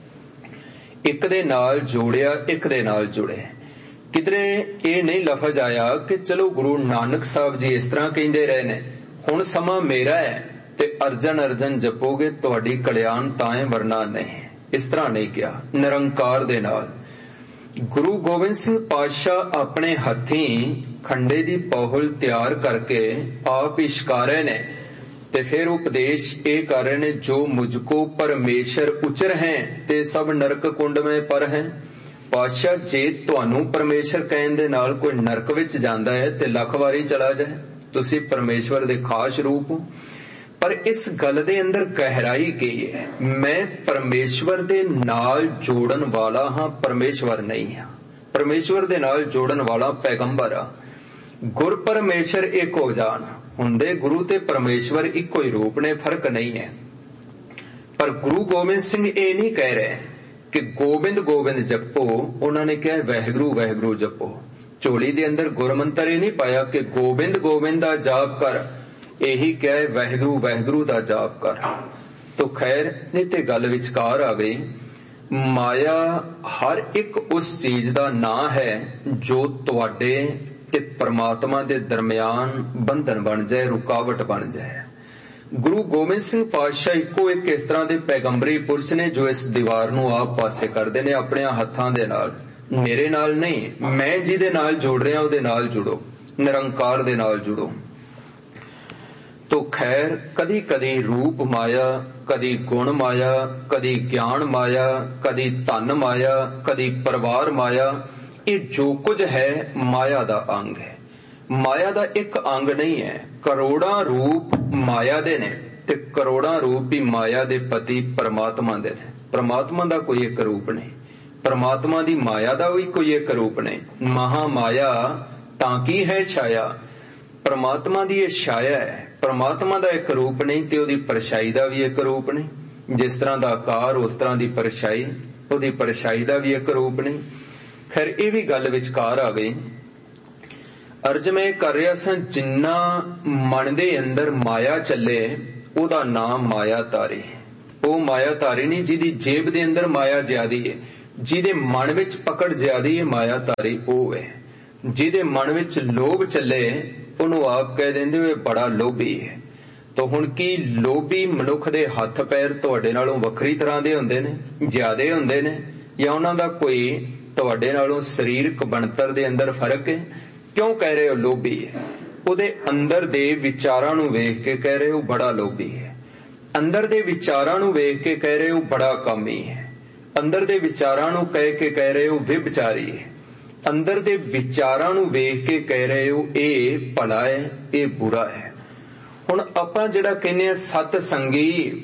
ਇੱਕ ਦੇ ਨਾਲ ਜੋੜਿਆ, ਇੱਕ ਦੇ ਨਾਲ ਜੁੜੇ। ਕਿਧਰੇ ਇਹ ਨਹੀਂ ਲਫ਼ਜ਼ ਆਇਆ ਕਿ ਚਲੋ ਗੁਰੂ ਨਾਨਕ ਸਾਹਿਬ ਜੀ ਇਸ ਤਰ੍ਹਾਂ ਕਹਿੰਦੇ ਰਹੇ ਨੇ, ਹੁਣ ਸਮਾਂ ਮੇਰਾ ਹੈ ਤੇ ਅਰਜਨ ਅਰਜਨ ਜਪੋਗੇ ਤੁਹਾਡੀ ਕਲਿਆਣ ਤਾਂ ਹੈ, ਵਰਨਾ ਨਹੀਂ। ਇਸ ਤਰ੍ਹਾਂ ਨਹੀਂ ਕਿਹਾ। ਨਿਰੰਕਾਰ ਦੇ ਨਾਲ ਗੁਰੂ ਗੋਬਿੰਦ ਸਿੰਘ ਪਾਤਸ਼ਾਹ ਆਪਣੇ ਹੱਥੀਂ ਖੰਡੇ ਦੀ ਪਹੁਲ ਤਿਆਰ ਕਰਕੇ ਆਪ ਇਸ਼ਕਾਰੇ ਨੇ ਤੇ ਫਿਰ ਉਪਦੇਸ਼ ਇਹ ਕਰ ਰਹੇ ਨੇ, ਜੋ ਮੁਝਕੋ ਪਰਮੇਸ਼ਰ ਉਚਰ ਹੈ ਤੇ ਸਭ ਨਰਕ ਕੁੰਡ ਮੈਂ ਪਰ ਹੈ। ਪਾਤਸ਼ਾਹ ਜੇ ਤੁਹਾਨੂੰ ਪਰਮੇਸ਼ਰ ਕਹਿਣ ਦੇ ਨਾਲ ਕੋਈ ਨਰਕ ਵਿੱਚ ਜਾਂਦਾ ਹੈ ਤੇ ਲੱਖ ਵਾਰੀ ਚਲਾ ਜਾਏ, ਤੁਸੀਂ ਪਰਮੇਸ਼ਵਰ ਦੇ ਖਾਸ ਰੂਪ ਹੋ। ਪਰ ਇਸ ਗੱਲ ਦੇ ਅੰਦਰ ਗਹਿਰਾਈ ਕੀ ਹੈ? ਮੈਂ ਪਰਮੇਸ਼ਵਰ ਦੇ ਨਾਲ ਜੋੜਨ ਵਾਲਾ ਹਾਂ, ਪਰਮੇਸ਼ਵਰ ਨਹੀਂ ਹਾਂ। ਪਰਮੇਸ਼ਵਰ ਦੇ ਨਾਲ ਜੋੜਨ ਵਾਲਾ ਪੈਗੰਬਰ ਆ। ਗੁਰ ਪਰਮੇਸ਼ਰ ਇੱਕ ਹੋ ਜਾਣ। ਹੁੰਦੇ ਗੁਰੂ ਤੇ ਪਰਮੇਸ਼ਵਰ ਇੱਕੋ ਹੀ ਰੂਪ ਨੇ, ਫਰਕ ਨਹੀਂ ਹੈ। ਪਰ ਗੁਰੂ ਗੋਬਿੰਦ ਸਿੰਘ ਇਹ ਨਹੀਂ ਕਹਿ ਰਹੇ ਕਿ ਗੋਬਿੰਦ ਗੋਬਿੰਦ ਜਪੋ, ਉਹਨਾਂ ਨੇ ਕਿਹਾ ਵਾਹਿਗੁਰੂ ਵਾਹਿਗੁਰੂ ਜਪੋ। ਝੋਲੀ ਦੇ ਅੰਦਰ ਗੁਰਮੰਤਰ ਇਹ ਨਹੀਂ ਪਾਇਆ ਕਿ ਗੋਬਿੰਦ ਗੋਬਿੰਦ ਦਾ ਜਾਪ ਕਰ, ਇਹੀ ਕਹੇ ਵਾਹਿਗੁਰੂ ਵਾਹਿਗੁਰੂ ਦਾ ਜਾਪ ਕਰ। ਤੋ ਖੈਰ ਇਹ ਤੇ ਗੱਲ ਵਿਚਕਾਰ ਆ ਗਈ। ਮਾਇਆ ਹਰ ਇੱਕ ਉਸ ਚੀਜ਼ ਦਾ ਨਾਂ ਹੈ ਜੋ ਤੁਹਾਡੇ ਤੇ ਪਰਮਾਤਮਾ ਦੇ ਦਰਮਿਆਨ ਬੰਧਨ ਬਣ ਜਾਏ, ਰੁਕਾਵਟ ਬਣ ਜਾਏ। ਗੁਰੂ ਗੋਬਿੰਦ ਸਿੰਘ ਪਾਤਸ਼ਾਹ ਇੱਕੋ ਇੱਕ ਇਸ ਤਰ੍ਹਾਂ ਦੇ ਪੈਗੰਬਰੀ ਪੁਰਸ਼ ਨੇ ਜੋ ਇਸ ਦੀਵਾਰ ਨੂੰ ਆਪ ਪਾਸੇ ਕਰਦੇ ਨੇ ਆਪਣੇ ਹੱਥਾਂ ਦੇ ਨਾਲ। ਮੇਰੇ ਨਾਲ ਨਹੀਂ, ਮੈਂ ਜਿਹਦੇ ਨਾਲ ਜੋੜ ਰਿਹਾ ਉਹਦੇ ਨਾਲ ਜੁੜੋ, ਨਿਰੰਕਾਰ ਦੇ ਨਾਲ ਜੁੜੋ। ਤੋ ਖੈਰ ਕਦੀ ਕਦੀ ਰੂਪ ਮਾਇਆ, ਕਦੀ ਗੁਣ ਮਾਇਆ, ਕਦੀ ਗਿਆਨ ਮਾਇਆ, ਕਦੀ ਧਨ ਮਾਇਆ, ਕਦੀ ਪਰਿਵਾਰ ਮਾਇਆ, ਇਹ ਜੋ ਕੁਝ ਹੈ ਮਾਇਆ ਦਾ ਅੰਗ ਹੈ। ਮਾਇਆ ਦਾ ਇੱਕ ਅੰਗ ਨਹੀਂ ਹੈ। ਕਰੋੜਾਂ ਰੂਪ ਮਾਇਆ ਦੇ ਨੇ ਤੇ ਕਰੋੜਾਂ ਰੂਪ ਵੀ ਮਾਇਆ ਦੇ ਪਤੀ ਪਰਮਾਤਮਾ ਦੇ ਨੇ। ਪਰਮਾਤਮਾ ਦਾ ਕੋਈ ਇੱਕ ਰੂਪ ਨਹੀਂ, ਪਰਮਾਤਮਾ ਦੀ ਮਾਇਆ ਦਾ ਵੀ ਕੋਈ ਇੱਕ ਰੂਪ ਨਹੀਂ। ਮਹਾ ਮਾਇਆ ਤਾਂ ਕੀ ਹੈ ਛਾਇਆ, ਪਰਮਾਤਮਾ ਦੀ ਇਹ ਛਾਇਆ ਹੈ। ਪਰਮਾਤਮਾ ਦਾ ਇੱਕ ਰੂਪ ਨਹੀਂ ਤੇ ਉਹਦੀ ਪਰਛਾਈ ਦਾ ਵੀ ਇੱਕ ਰੂਪ ਨਹੀਂ। ਜਿਸ ਤਰ੍ਹਾਂ ਦਾ ਆਕਾਰ ਉਸ ਤਰ੍ਹਾਂ ਦੀ ਪਰਛਾਈ। ਉਹਦੀ ਪਰਛਾਈ ਦਾ ਵੀ ਇੱਕ ਰੂਪ ਨਹੀਂ। ਖੈਰ ਇਹ ਵੀ ਗੱਲ ਵਿਚਕਾਰ ਆ ਗਈ। ਅਰਜ ਮੈਂ ਕਰ ਰਿਹਾ ਸਾਂ, ਜਿੰਨਾ ਮਨ ਦੇ ਅੰਦਰ ਮਾਇਆ ਚੱਲੇ ਉਹਦਾ ਨਾਮ ਮਾਇਆ ਤਾਰੀ। ਉਹ ਮਾਇਆ ਤਾਰੀ ਨਹੀਂ ਜਿਹਦੀ ਜੇਬ ਦੇ ਅੰਦਰ ਮਾਇਆ ਜ਼ਿਆਦੀ ਹੈ, ਜਿਹਦੇ ਮਨ ਵਿੱਚ ਪਕੜ ਜ਼ਿਆਦੀ ਹੈ, ਮਾਇਆ ਤਾਰੀ ਉਹ ਹੈ। ਜਿਹਦੇ ਮਨ ਵਿੱਚ ਲੋਭ ਚੱਲੇ ਉਹਨੂੰ ਆਪ ਕਹਿ ਦਿੰਦੇ ਹੋ ਇਹ ਬੜਾ ਲੋਭੀ ਹੈ। ਤਾਂ ਹੁਣ ਕੀ ਲੋਭੀ ਮਨੁੱਖ ਦੇ ਹੱਥ ਪੈਰ ਤੁਹਾਡੇ ਨਾਲੋਂ ਵੱਖਰੀ ਤਰ੍ਹਾਂ ਦੇ ਹੁੰਦੇ ਨੇ, ਜ਼ਿਆਦੇ ਹੁੰਦੇ ਨੇ, ਜਾਂ ਉਹਨਾਂ ਦਾ ਕੋਈ ਤੁਹਾਡੇ ਨਾਲੋਂ ਸਰੀਰਕ ਬਣਤਰ ਦੇ ਅੰਦਰ ਫਰਕ ਹੈ? ਕਿਉਂ ਕਹਿ ਰਹੇ ਹੋ ਲੋਭੀ ਹੈ? ਉਹਦੇ ਅੰਦਰ ਦੇ ਵਿਚਾਰਾਂ ਨੂੰ ਵੇਖ ਕੇ ਕਹਿ ਰਹੇ ਹੋ ਬੜਾ ਲੋਭੀ ਹੈ। ਅੰਦਰ ਦੇ ਵਿਚਾਰਾਂ ਨੂੰ ਵੇਖ ਕੇ ਕਹਿ ਰਹੇ ਹੋ ਬੜਾ ਕਾਮੀ ਹੈ। ਅੰਦਰ ਦੇ ਵਿਚਾਰਾਂ ਨੂੰ ਕਹਿ ਕੇ ਕਹਿ ਰਹੇ ਹੋ ਵਿਭਚਾਰੀ ਹੈ। ਅੰਦਰ ਦੇ ਵਿਚਾਰਾਂ ਨੂੰ ਵੇਖ ਕੇ ਕਹਿ ਰਹੇ ਹੋ ਇਹ ਭਲਾ ਹੈ, ਇਹ ਬੁਰਾ ਹੈ। ਹੁਣ ਆਪਾਂ ਜਿਹੜਾ ਕਹਿੰਦੇ ਆ ਸਤ ਸੰਗੀ,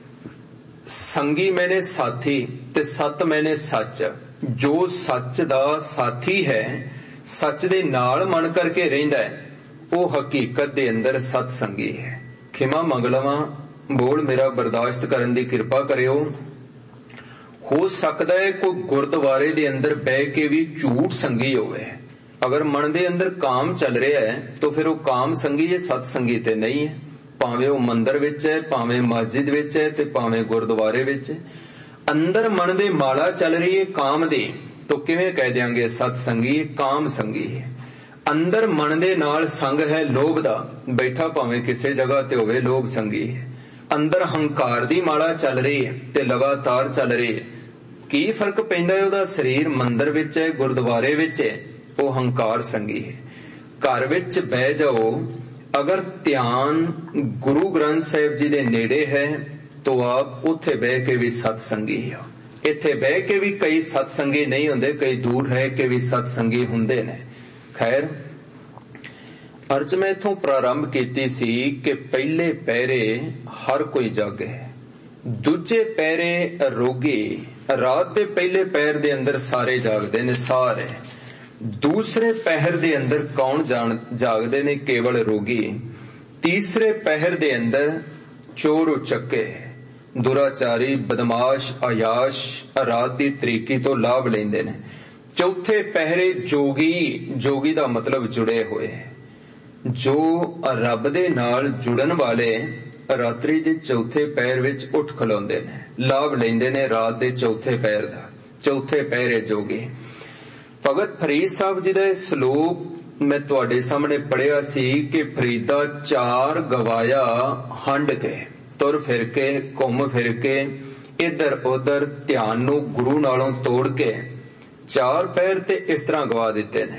ਸੰਗੀ ਮੈਨੇ ਸਾਥੀ ਤੇ ਸਤ ਮੈਨੇ ਸੱਚ। ਜੋ ਸੱਚ ਦਾ ਸਾਥੀ ਹੈ, ਸੱਚ ਦੇ ਨਾਲ ਮਨ ਕਰਕੇ ਰਹਿੰਦਾ ਹੈ, ਉਹ ਹਕੀਕਤ ਦੇ ਅੰਦਰ ਸਤ ਸੰਗੀ ਹੈ। ਖਿਮਾ ਮੰਗ ਲਵਾਂ, ਬੋਲ ਮੇਰਾ ਬਰਦਾਸ਼ਤ ਕਰਨ ਦੀ ਕਿਰਪਾ ਕਰਿਓ। ਹੋ ਸਕਦਾ ਹੈ ਕੋਈ ਗੁਰਦੁਆਰੇ ਦੇ ਅੰਦਰ ਬਹਿ ਕੇ ਵੀ ਝੂਠ ਸੰਗੀ ਹੋਵੇ। ਅਗਰ ਮਨ ਦੇ ਅੰਦਰ ਕਾਮ ਚੱਲ ਰਿਹਾ ਹੈ ਤਾਂ ਫਿਰ ਉਹ ਕਾਮ ਸੰਗੀ ਹੈ, ਸਤ ਸੰਗੀ ਤੇ ਨਹੀਂ ਹੈ। ਭਾਵੇਂ ਉਹ ਮੰਦਰ ਵਿੱਚ ਹੈ, ਭਾਵੇਂ ਮਸਜਿਦ ਵਿੱਚ ਹੈ ਤੇ ਭਾਵੇਂ ਗੁਰਦੁਆਰੇ ਵਿੱਚ। ਅੰਦਰ ਮਨ ਦੇ ਮਾਲਾ ਚੱਲ ਰਹੀ ਹੈ ਕਾਮ ਦੀ, ਤਾਂ ਕਿਵੇਂ ਕਹਿ ਦਿਆਂਗੇ ਸਤ ਸੰਗੀ? ਕਾਮ ਸੰਗੀ ਹੈ। ਅੰਦਰ ਮਨ ਦੇ ਨਾਲ ਸੰਗ ਹੈ ਲੋਭ ਦਾ, ਬੈਠਾ ਭਾਵੇਂ ਕਿਸੇ ਜਗ੍ਹਾ ਤੇ ਹੋਵੇ, ਲੋਭ ਸੰਗੀ ਹੈ। ਅੰਦਰ ਹੰਕਾਰ ਦੀ ਮਾਲਾ ਚੱਲ ਰਹੀ ਹੈ ਤੇ ਲਗਾਤਾਰ ਚੱਲ ਰਹੀ ਹੈ। ਕੀ ਫਰਕ ਪੈਂਦਾ ਹੈ? ਉਹਦਾ ਸਰੀਰ ਮੰਦਰ ਵਿੱਚ ਹੈ, ਗੁਰਦੁਆਰੇ ਵਿੱਚ ਹੈ, ਉਹ ਹੰਕਾਰ ਸੰਗੀ ਹੈ। ਘਰ ਵਿੱਚ ਬਹਿ ਜਾਓ, ਅਗਰ ਧਿਆਨ ਗੁਰੂ ਗ੍ਰੰਥ ਸਾਹਿਬ ਜੀ ਦੇ ਨੇੜੇ ਹੈ ਤਾਂ ਆਪ ਉੱਥੇ ਬਹਿ ਕੇ ਵੀ ਸਤ ਸੰਗੀ ਹੋ। ਇੱਥੇ ਬਹਿ ਕੇ ਵੀ ਕਈ ਸਤ ਸੰਗੀ ਨਹੀਂ ਹੁੰਦੇ, ਕਈ ਦੂਰ ਰਹਿ ਕੇ ਵੀ ਸਤ ਸੰਗੀ ਹੁੰਦੇ ਨੇ। ਖੈਰ, ਅਰਜ ਮੈਂ ਇਥੋਂ ਪ੍ਰਾਰੰਭ ਕੀਤੀ ਸੀ ਕਿ ਪਹਿਲੇ ਪਹਿਰੇ ਹਰ ਕੋਈ ਜਾਗੇ, ਦੂਜੇ ਪਹਿਰੇ ਰੋਗੀ। ਰਾਤ ਦੇ ਪਹਿਲੇ ਪਹਿਰ ਦੇ ਅੰਦਰ ਸਾਰੇ ਜਾਗਦੇ ਨੇ, ਸਾਰੇ। ਦੂਸਰੇ ਪਹਿਰ ਦੇ ਅੰਦਰ ਕੌਣ ਜਾਗਦੇ ਨੇ? ਕੇਵਲ ਰੋਗੀ। ਤੀਸਰੇ ਪਹਿਰ ਦੇ ਅੰਦਰ ਚੋਰ ਉਚੱਕੇ, ਦੁਰਾਚਾਰੀ, ਬਦਮਾਸ਼, ਅਯਾਸ਼ ਰਾਤ ਦੀ ਤਰੀਕੀ ਤੋਂ ਲਾਭ ਲੈਂਦੇ ਨੇ। ਚੌਥੇ ਪਹਿਰੇ ਜੋਗੀ, ਜੋਗੀ ਦਾ ਮਤਲਬ ਜੁੜੇ ਹੋਏ, ਜੋ ਰੱਬ ਦੇ ਨਾਲ ਜੁੜਨ ਵਾਲੇ ਰਾਤਰੀ ਦੇ ਚੌਥੇ ਪਹਿਰ ਵਿੱਚ ਉੱਠ ਖਲੋਂਦੇ ਨੇ, ਲਾਭ ਲੈਂਦੇ ਨੇ ਰਾਤ ਦੇ ਚੌਥੇ ਪਹਿਰ ਦਾ। ਚੌਥੇ ਪਹਿਰੇ ਜੋਗੀ। ਭਗਤ ਫਰੀਦ ਸਾਹਿਬ ਜੀ ਦਾ ਇਹ ਸਲੋਕ ਮੈਂ ਤੁਹਾਡੇ ਸਾਹਮਣੇ ਪੜਿਆ ਸੀ ਕਿ ਫਰੀਦਾ ਚਾਰ ਗਵਾਇਆ ਹੰਡ ਕੇ, ਤੁਰ ਫਿਰ ਕੇ, ਘੁੰਮ ਫਿਰ ਕੇ, ਇੱਧਰ ਉੱਧਰ ਧਿਆਨ ਨੂੰ ਗੁਰੂ ਨਾਲੋਂ ਤੋੜ ਕੇ ਚਾਰ ਪਹਿਰ ਤੇ ਇਸ ਤਰ੍ਹਾਂ ਗਵਾ ਦਿੱਤੇ ਨੇ।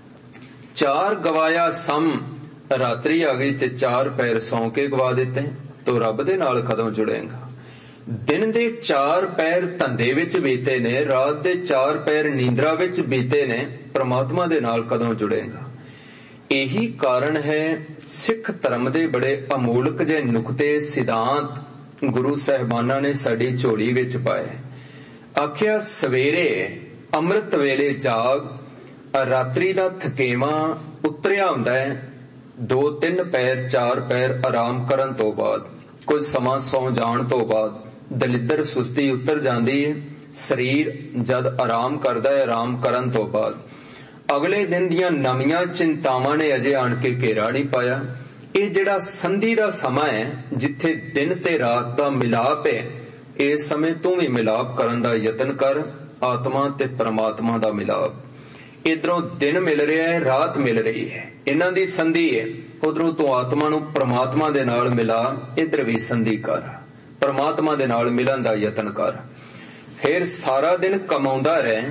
ਚਾਰ ਗਵਾਇਆ ਸਮ, ਰਾਤਰੀ ਆ ਗਈ ਤੇ ਚਾਰ ਪਹਿਰ ਸੌਂ ਕੇ ਗਵਾ ਦਿੱਤੇ, ਤੋ ਰੱਬ ਦੇ ਨਾਲ ਕਦੋਂ ਜੁੜੇਗਾ? ਦਿਨ ਦੇ ਚਾਰ ਪਹਿਰ ਧੰਦੇ ਵਿੱਚ ਬੀਤੇ ਨੇ, ਰਾਤ ਦੇ ਚਾਰ ਪਹਿਰ ਨੀਂਦਰਾ ਵਿੱਚ ਬੀਤੇ ਨੇ, ਪ੍ਰਮਾਤਮਾ ਦੇ ਨਾਲ ਕਦੋਂ ਜੁੜੇਗਾ? ਇਹੀ ਕਾਰਨ ਹੈ ਸਿੱਖ ਧਰਮ ਦੇ ਬੜੇ ਅਮੋਲਕ ਜਿਹੇ ਨੁਕਤੇ, ਸਿਧਾਂਤ ਗੁਰੂ ਸਾਹਿਬਾਨਾਂ ਨੇ ਸਾਡੀ ਝੋਲੀ ਵਿੱਚ ਪਾਏ। ਆਖਿਆ ਸਵੇਰੇ ਅੰਮ੍ਰਿਤ ਵੇਲੇ ਜਾਗ, ਰਾਤਰੀ ਦਾ ਥਕੇਵਾਂ ਉਤਰਿਆ ਹੁੰਦਾ ਹੈ, ਦੋ ਤਿੰਨ ਪੈਰ ਚਾਰ ਪੈਰ ਆਰਾਮ ਕਰਨ ਤੋਂ ਬਾਅਦ, ਕੁਝ ਸਮਾਂ ਸੌਂ ਜਾਣ ਤੋਂ ਬਾਅਦ ਦਲਿੱਦਰ ਸੁਸਤੀ ਉਤਰ ਜਾਂਦੀ ਹੈ। ਸਰੀਰ ਜਦ ਆਰਾਮ ਕਰਦਾ ਹੈ, ਆਰਾਮ ਕਰਨ ਤੋਂ ਬਾਅਦ ਅਗਲੇ ਦਿਨ ਦੀਆਂ ਨਵੀਆਂ ਚਿੰਤਾਵਾਂ ਨੇ ਅਜੇ ਆਣ ਕੇ ਘੇਰਾ ਨਹੀਂ ਪਾਇਆ। ਇਹ ਜਿਹੜਾ ਸੰਧੀ ਦਾ ਸਮਾਂ ਹੈ, ਜਿੱਥੇ ਦਿਨ ਤੇ ਰਾਤ ਦਾ ਮਿਲਾਪ ਹੈ, ਇਸ ਸਮੇਂ ਤੂੰ ਵੀ ਮਿਲਾਪ ਕਰਨ ਦਾ ਯਤਨ ਕਰ, ਆਤਮਾ ਤੇ ਪਰਮਾਤਮਾ ਦਾ ਮਿਲਾਪ। ਇਧਰੋਂ ਦਿਨ ਮਿਲ ਰਿਹਾ ਹੈ, ਰਾਤ ਮਿਲ ਰਹੀ ਹੈ, ਇਹਨਾਂ ਦੀ ਸੰਧੀ ਹੈ। ਉਧਰੋਂ ਤੂੰ ਆਤਮਾ ਨੂੰ ਪਰਮਾਤਮਾ ਦੇ ਨਾਲ ਮਿਲਾ, ਇਧਰ ਵੀ ਸੰਧੀ ਕਰ, ਪਰਮਾਤਮਾ ਦੇ ਨਾਲ ਮਿਲਣ ਦਾ ਯਤਨ ਕਰ। ਫਿਰ ਸਾਰਾ ਦਿਨ ਕਮਾਉਂਦਾ ਰਹਿ,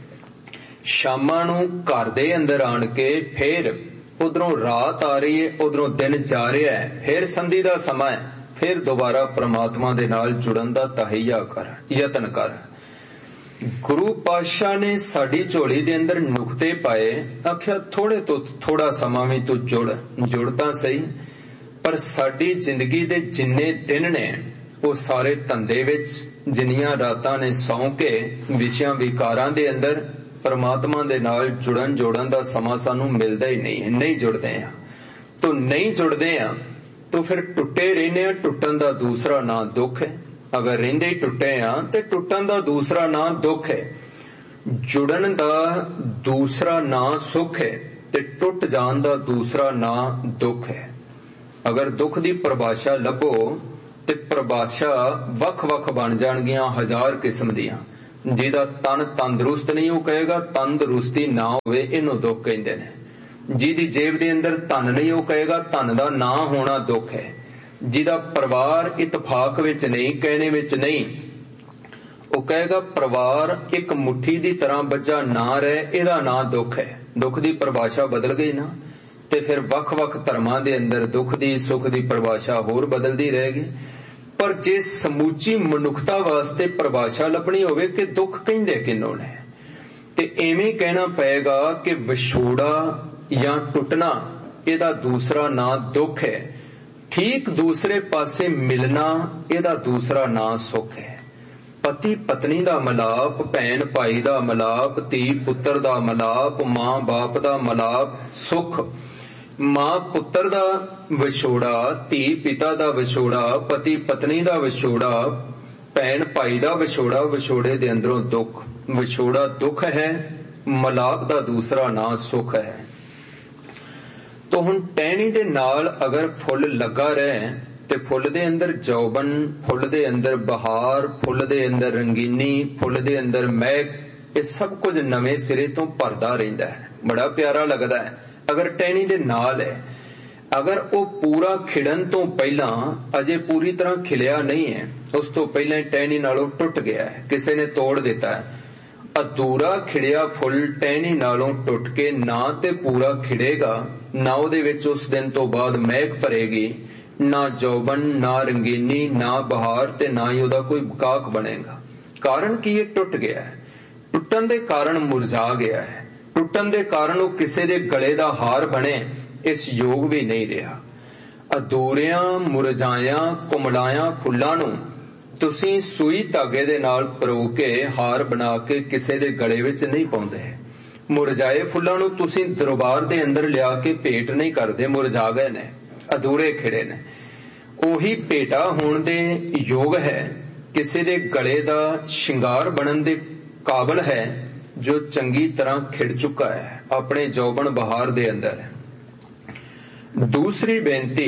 ਸ਼ਾਮਾਂ ਨੂੰ ਘਰ ਦੇ ਅੰਦਰ ਆਣ ਕੇ ਫਿਰ ਉਧਰੋਂ ਰਾਤ ਆ ਰਹੀ ਹੈ, ਉਧਰੋਂ ਦਿਨ ਜਾ ਰਿਹਾ ਹੈ, ਫਿਰ ਸੰਧੀ ਦਾ ਸਮਾਂ ਹੈ, ਫਿਰ ਦੁਬਾਰਾ ਪਰਮਾਤਮਾ ਦੇ ਨਾਲ ਜੁੜਨ ਦਾ ਤਹਈਆ ਕਰ, ਯਤਨ ਕਰ। ਗੁਰੂ ਪਾਤਸ਼ਾਹ ਨੇ ਸਾਡੀ ਝੋਲੀ ਦੇ ਅੰਦਰ ਨੁਕਤੇ ਪਾਏ। ਆਖਿਆ ਥੋੜੇ ਤੋਂ ਥੋੜਾ ਸਮਾਂ ਵੀ ਤੂੰ ਜੁੜ, ਜੁੜ ਤਾਂ ਸਹੀ, ਪਰ ਸਾਡੀ ਜ਼ਿੰਦਗੀ ਦੇ ਜਿੰਨੇ ਦਿਨ ਨੇ ਉਹ ਸਾਰੇ ਧੰਦੇ ਵਿੱਚ, ਜਿੰਨੀਆਂ ਰਾਤਾਂ ਨੇ ਸੌਂ ਕੇ ਵਿਸ਼ਿਆਂ ਵਿਕਾਰਾਂ ਦੇ ਅੰਦਰ ਪਰਮਾਤਮਾ ਦੇ ਨਾਲ ਜੁੜਨ ਜੋੜਨ ਦਾ ਸਮਾਂ ਸਾਨੂੰ ਮਿਲਦਾ ਹੀ ਨਹੀਂ ਹੈ। ਨਹੀਂ ਜੁੜਦੇ ਆ ਤੋ ਨਹੀਂ ਜੁੜਦੇ ਆ ਤੋ ਫਿਰ ਟੁੱਟੇ ਰਹਿੰਦੇ ਆ। ਟੁੱਟਣ ਦਾ ਦੂਸਰਾ ਨਾਂ ਦੁੱਖ ਹੈ, अगर रहिंदे ही टुटे आ ते टुटन दा दूसरा नां दुख है, जुड़न दा दूसरा नां सुख है ते टुट जान दा दूसरा नां दुख है। अगर दुख दी परिभाषा लभो ते परिभाषा वख वख बन जाणगियां हजार किस्म दियां। जिहदा तन तंदरुस्त नहीं वो कहेगा तंदरुस्ती ना होवे इहनूं दुख कहिंदे ने। जिहदी जेब दे अंदर धन नहीं वो कहेगा धन दा ना होना दुख है। जिहदा परिवार इतफाक विच नहीं, कहने विच नहीं, वो कहेगा परिवार एक मुट्ठी दी तरह बच्चा ना रहे इहदा ना दुख है। दुख दी परिभाषा बदल गई ना, ते फिर वख वख धर्मां दे अंदर दुख दी सुख दी परिभाषा होर बदलदी रहेगी। पर जे समूची मनुखता वास्ते परिभाषा लभनी होवे कि दुख कहिंदे किन्नों ने, ते इवें कहना पएगा कि विछोड़ा या टुटना इहदा दूसरा नां दुख है। ठीक दूसरे पासे मिलना इहदा दूसरा नां सुख है। पति पत्नी दा मिलाप, भैन भाई दा मिलाप, धी पुत्र दा मिलाप, मां बाप दा मिलाप सुख। मां पुत्र दा विछोड़ा, धी पिता दा विछोड़ा, पति पत्नी दा विछोड़ा, भैन भाई दा विछोड़ा, विछोड़े दे अंदरों दुख। विछोड़ा दुख है, मिलाप दा दूसरा नां सुख है। तो हुण टहनी दे नाल अगर फुल लगा रहे ते फुल दे अंदर जौबन, फुल दे अंदर बहार, फुल दे अंदर रंगीनी, फुल दे अंदर महक, ये सब कुछ नवे सिरे तो भरदा रहिंदा है, बड़ा प्यारा लगदा है। अगर टहनी दे नाल है, अगर वो पूरा खिड़न तो पहला अजे पूरी तरह खिलिया नहीं है, उस तो पहला ही टहनी नालों टुट गया है, किसी ने तोड़ दिता है। अधूरा खिड़िया फुल टहनी नालों टुट के ना ते पूरा खिड़ेगा, ना उहदे विच उस दिन तो बाद महक भरेगी, ना जौबन, ना रंगीनी, ना बहार ते ना ही उहदा कोई गाहक बनेगा। कारण की ये टुट गया है। टुटन दे कारण मुरझा गया है। टुटन दे कारण वो किसी दे गले दा हार बने इस योग भी नहीं रहा। अधूरियां मुरझायां कुमलायां फुल्लां नूं तुसीं सूई धागे दे नाल परो के हार बना के किसी दे गले विच नहीं पाउंदे। मुरझाए फुल्लां नूं तुसीं दरबार दे अंदर लिया के भेंट नहीं करदे, मुरझा गए ने, अधूरे खिड़े ने। ओही भेटा होण दे योग है, किसी दे गले दा शिंगार बनन दे काबिल है, जो चंगी तरह खिड़ चुका है अपने जौबन बहार दे अंदर। दूसरी बेनती,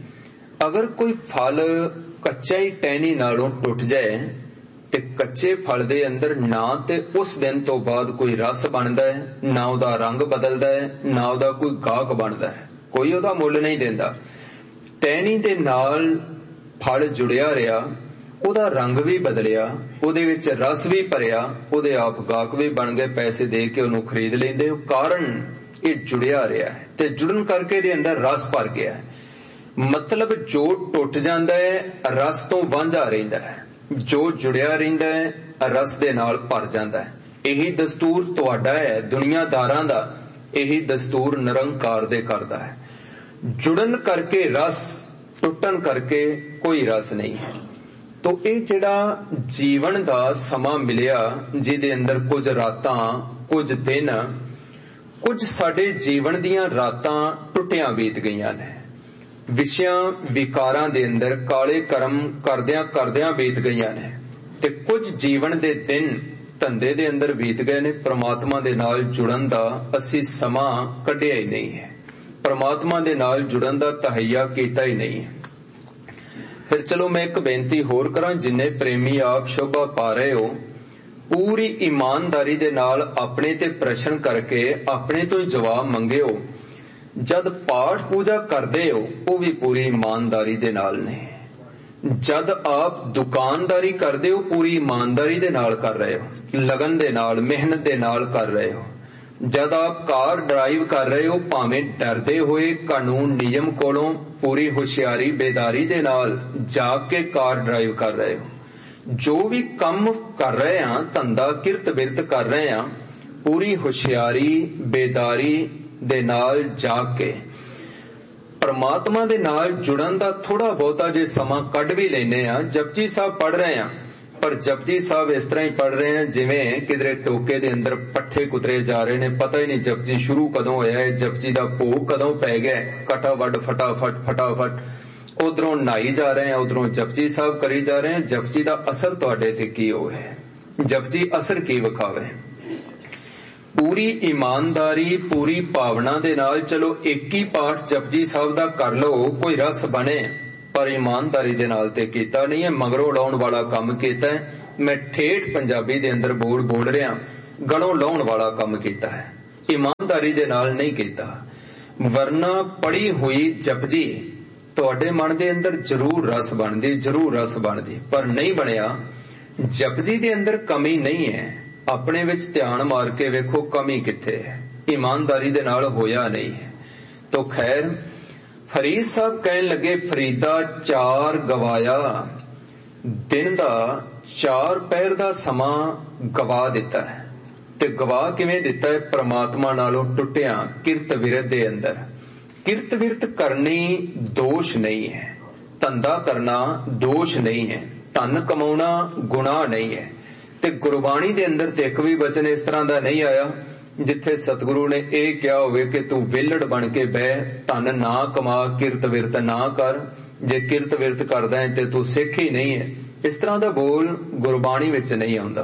अगर कोई फल कच्चा ही टहनी नालों टुट जाए ते कच्चे फल दे अंदर ना ते उस दिन तो बाद कोई रस बनदा है, ना उहदा रंग बदलदा है, ना उहदा कोई गाहक बनदा है, कोई उहदा मुल नहीं देंदा। टहनी दे नाल फल जुड़िया रहा, उहदा रंग भी बदलिया, उहदे विच रस भी भरिया, उहदे आप गाहक भी बन गए, पैसे दे के उहनूं खरीद लैंदे। कारण ये जुड़िया रहा है ते जुड़न करके दे अंदर रस भर गया है। मतलब जो टुट जांदा है रस तो वांझा रहिंदा है, जो जुड़िया रहिंदा है रस दे नाल भर जांदा है। यही दस्तूर तुहाडा है दुनियादारां दा, यही दस्तूर निरंकार दे करदा है। जुड़न करके रस, टुटन करके कोई रस नहीं है। तो ये जिहड़ा जीवन दा समा मिलिया, जिहदे अंदर कुछ रातां, कुछ दिन, कुछ साडे जीवन दियां रातां टुटियां बीत गईयां ने, विषयां विकारां दे अंदर काले कर्म करदियां करदियां बीत गईयां ने, ते कुछ जीवन दे दिन धंधे दे अंदर बीत गए ने। परमात्मा दे नाल जुड़न दा असीं समा कढिया ही नहीं है, परमात्मा दे नाल जुड़न दा तहैया कीता ही नहीं है। फिर चलो मैं एक बेनती होर करां, जिन्ने प्रेमी आप शोभा पा रहे हो, पूरी ईमानदारी दे नाल अपने ते प्रश्न करके अपने तो ही जवाब मंगे हो। जद पाठ पूजा करदे हो वो भी पूरी ईमानदारी दे नाल ने। जद आप दुकानदारी करदे हो पूरी ईमानदारी दे नाल कर रहे हो, लगन दे नाल, मेहनत दे नाल कर रहे हो। जद आप कार ड्राइव कर रहे हो भावें डरदे होए कानून नियम कोलों, पूरी होशियारी बेदारी दे नाल जाग के कार ड्राइव कर रहे हो। जो भी काम कर रहे हैं, धंधा किरत बिरत कर रहे हैं, पूरी होशियारी बेदारी दे नाल जाग के परमात्मा दे नाल जुड़न दा थोड़ा बहुता जे समा कढ भी लेने आ। जपजी साहब पढ़ रहे हैं, पर जपजी साहब इस तरह ही पढ़ रहे हैं जिवें किधरे टोके दे अंदर पट्ठे कुतरे जा रहे ने। पता ही नहीं जपजी शुरू कदों होया है, जपजी दा भोग कदों पै गया, कटा वड फटाफट फटाफट उधरों नहाई जा रहे हैं, उधरों जपजी साहब करी जा रहे हैं। जपजी का असर तुहाडे ते की होवे, जपजी असर की विखावे। पूरी ईमानदारी पूरी भावना दे नाल चलो एक ही पाठ जपजी साहब दा कर लो, कोई रस बने, पर ईमानदारी दे नाल ते कीता नहीं है, मगरों लाउण वाला काम कीता है। मैं ठेठ पंजाबी दे अंदर बोल बोल रहा, गलों लाउण वाला काम कीता है, ईमानदारी दे नाल नहीं कीता। वरना पढ़ी हुई जपजी तुहाडे मन दे अंदर जरूर रस बनदी, जरूर रस बनदी, पर नहीं बनिया। जपजी दे अंदर कमी नहीं है, अपने विच ध्यान मार के वेखो कमी किथे है, ईमानदारी दे नाल होया नहीं है। तो खैर फरीद साहब कहन लगे, फरीदा चार गवाया, दिन दा चार पैर दा समा गवा दिता है। ते गवा किवें दिता है? परमात्मा नालों टुटिया किरत विरत दे अंदर। किरत विरत करनी दोष नहीं है, धंधा करना दोष नहीं है, धन कमाउणा गुनाह नहीं है। ते गुरबाणी दे अंदर ते एक भी वचन इस तरह दा नहीं आया जिथे सतगुरु ने यह कहा होवे कि तू वेलड़ बन के बह, धन ना कमा, किरत विरत ना कर। जे किरत विरत करदा है ते तू सिख ही नहीं है। इस तरह दा बोल गुरबाणी विच नहीं आउंदा।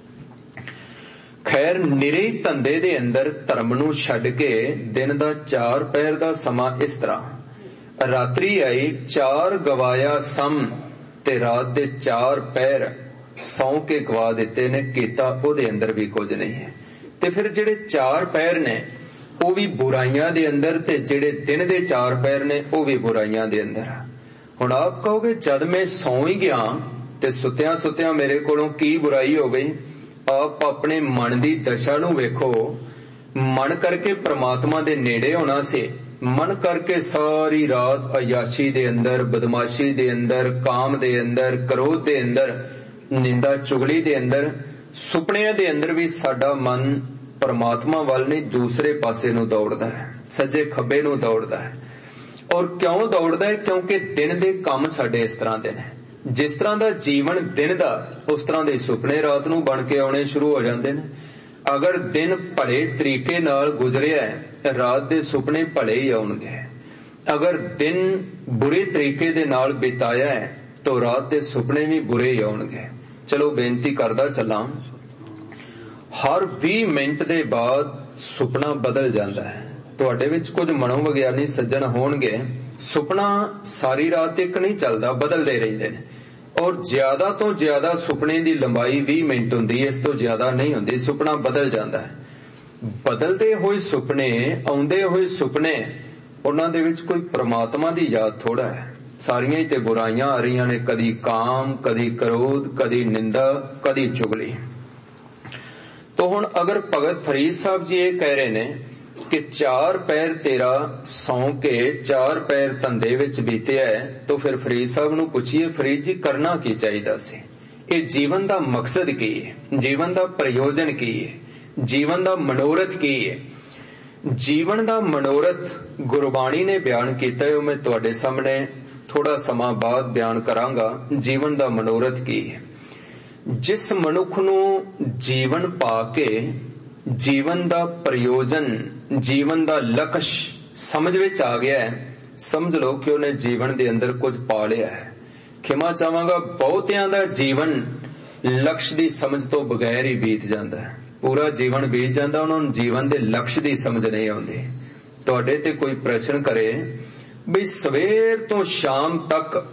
खैर निरे धंधे दे अंदर धर्म नूं छड्ड के दिन दा चार पैर दा समा इस तरह, रात्रि आई चार गवाया सम, ते रात दे चार पैर सौ के गवा दिते ने, कीता ओदे अंदर भी कुछ नहीं है। ते फिर जेड़े चार पैर ने वो भी बुराइयां दे अंदर, ते जेड़े दिन दे चार पैर ने वो भी बुराइयां दे अंदर। हुण आप कहोगे जद मैं सौ ही गया ते सुत्या सुत्या मेरे कोलों की बुराई हो गई? आप अपने मन दी दशा नूं वेखो। मन करके परमात्मा दे नेड़े होना से, मन करके सारी रात अयाशी दे अंदर, बदमाशी दे अंदर, काम दे अंदर, क्रोध दे अंदर, निंदा चुगली दे अंदर, सुपनियां दे अंदर भी साडा मन परमात्मा वाल नहीं दूसरे पासे नूं दौड़दा है, सज्जे खब्बे नूं दौड़दा है। और क्यों दौड़दा है? क्योंकि दिन दे काम साडे इस तरह दे ने। जिस तरह दा जीवन दिन दा, उस तरह दे सुपने रात नूं बन के आउणे शुरू हो जांदे ने। अगर दिन भले तरीके नाल गुजरिया है, रात दे सुपने भले ही आउणगे। अगर दिन बुरे तरीके दे नाल बिताया है तो रात दे सुपने भी बुरे ही आउणगे। चलो बेनती करदा चलां, हर बीस मिनट दे बाद सुपना बदल जाता है। तुहाडे विच कुछ मनोविग्यानी सज्जन होणगे, सुपना सारी रात तक नहीं चलता, बदलते रहिंदे ने। और ज्यादा तो ज्यादा सुपने की लंबाई बीस मिनट हुंदी है, इस तो ज्यादा नहीं हुंदी। सुपना बदल जाता है। बदलते हुए सुपने, आउंदे हुए सुपने, उन्हां दे विच कोई परमात्मा दी याद थोड़ा है। सारियां ही ते बुराइयां आ रही ने, कदी काम, कदी क्रोध, कदी निंदा, कदी चुगली। तो हुण अगर भगत फरीद साहब जी ये कह रहे ने कि चार पैर तेरा सौ के चार पैर धंधे विच बीते है, तो फिर फरीद साहब नूं पुछिए, फरीद जी करना की चाहिदा सी? ये जीवन दा मकसद की है? जीवन दा प्रयोजन की है? जीवन दा मनोरथ की है? जीवन दा मनोरथ गुरबाणी ने बयान किया है, मैं तुहाडे सामने थोड़ा समा बाद बयान करांगा। जीवन दा मनोरथ की है? जिस मनुख नूं जीवन पा के जीवन दा प्रयोजन, जीवन दा लक्ष्य समझ विच आ गया है, समझ लो कि उन्हें जीवन दे अंदर कुछ पा लिया है। खिमा चाहांगा, बहुतियां दा जीवन लक्ष्य दी समझ तो बगैर ही बीत जाता है। पूरा जीवन बीत जाता, उन्होंने जीवन दे लक्ष्य दी समझ नहीं आउंदी। तुहाडे ते कोई प्रश्न करे भी सवेर तो शाम तक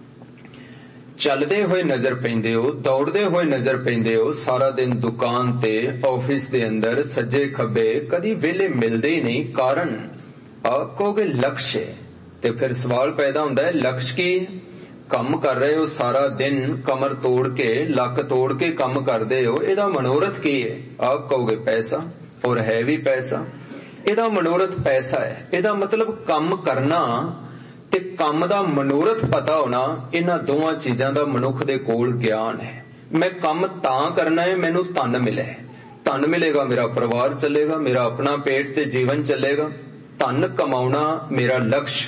चलदे होए नजर पैंदे हो, दौड़दे होए नजर पैंदे हो, सारा दिन दुकान ते, ऑफिस दे अंदर, सज्जे खब्बे, कदी वेले मिलदे ही नहीं। कारण आप कहोगे लक्ष्य, ते फिर सवाल पैदा हुंदा है लक्ष्य की? काम कर रहे हो सारा दिन, कमर तोड़ के, लक तोड़ के काम करदे हो, इहदा मनोरथ की है? आप कहोगे पैसा, और है भी पैसा। इहदा मनोरथ पैसा है। इहदा मतलब काम करना ते काम दा मनोरथ पता होना, इन्हां दोवां चीजां दा मनुख दे कोल ज्ञान है। मैं काम तां करना है मैनू धन मिले, धन मिलेगा मेरा परिवार चलेगा, मेरा अपना पेट ते जीवन चलेगा। धन कमाउणा मेरा लक्ष्य,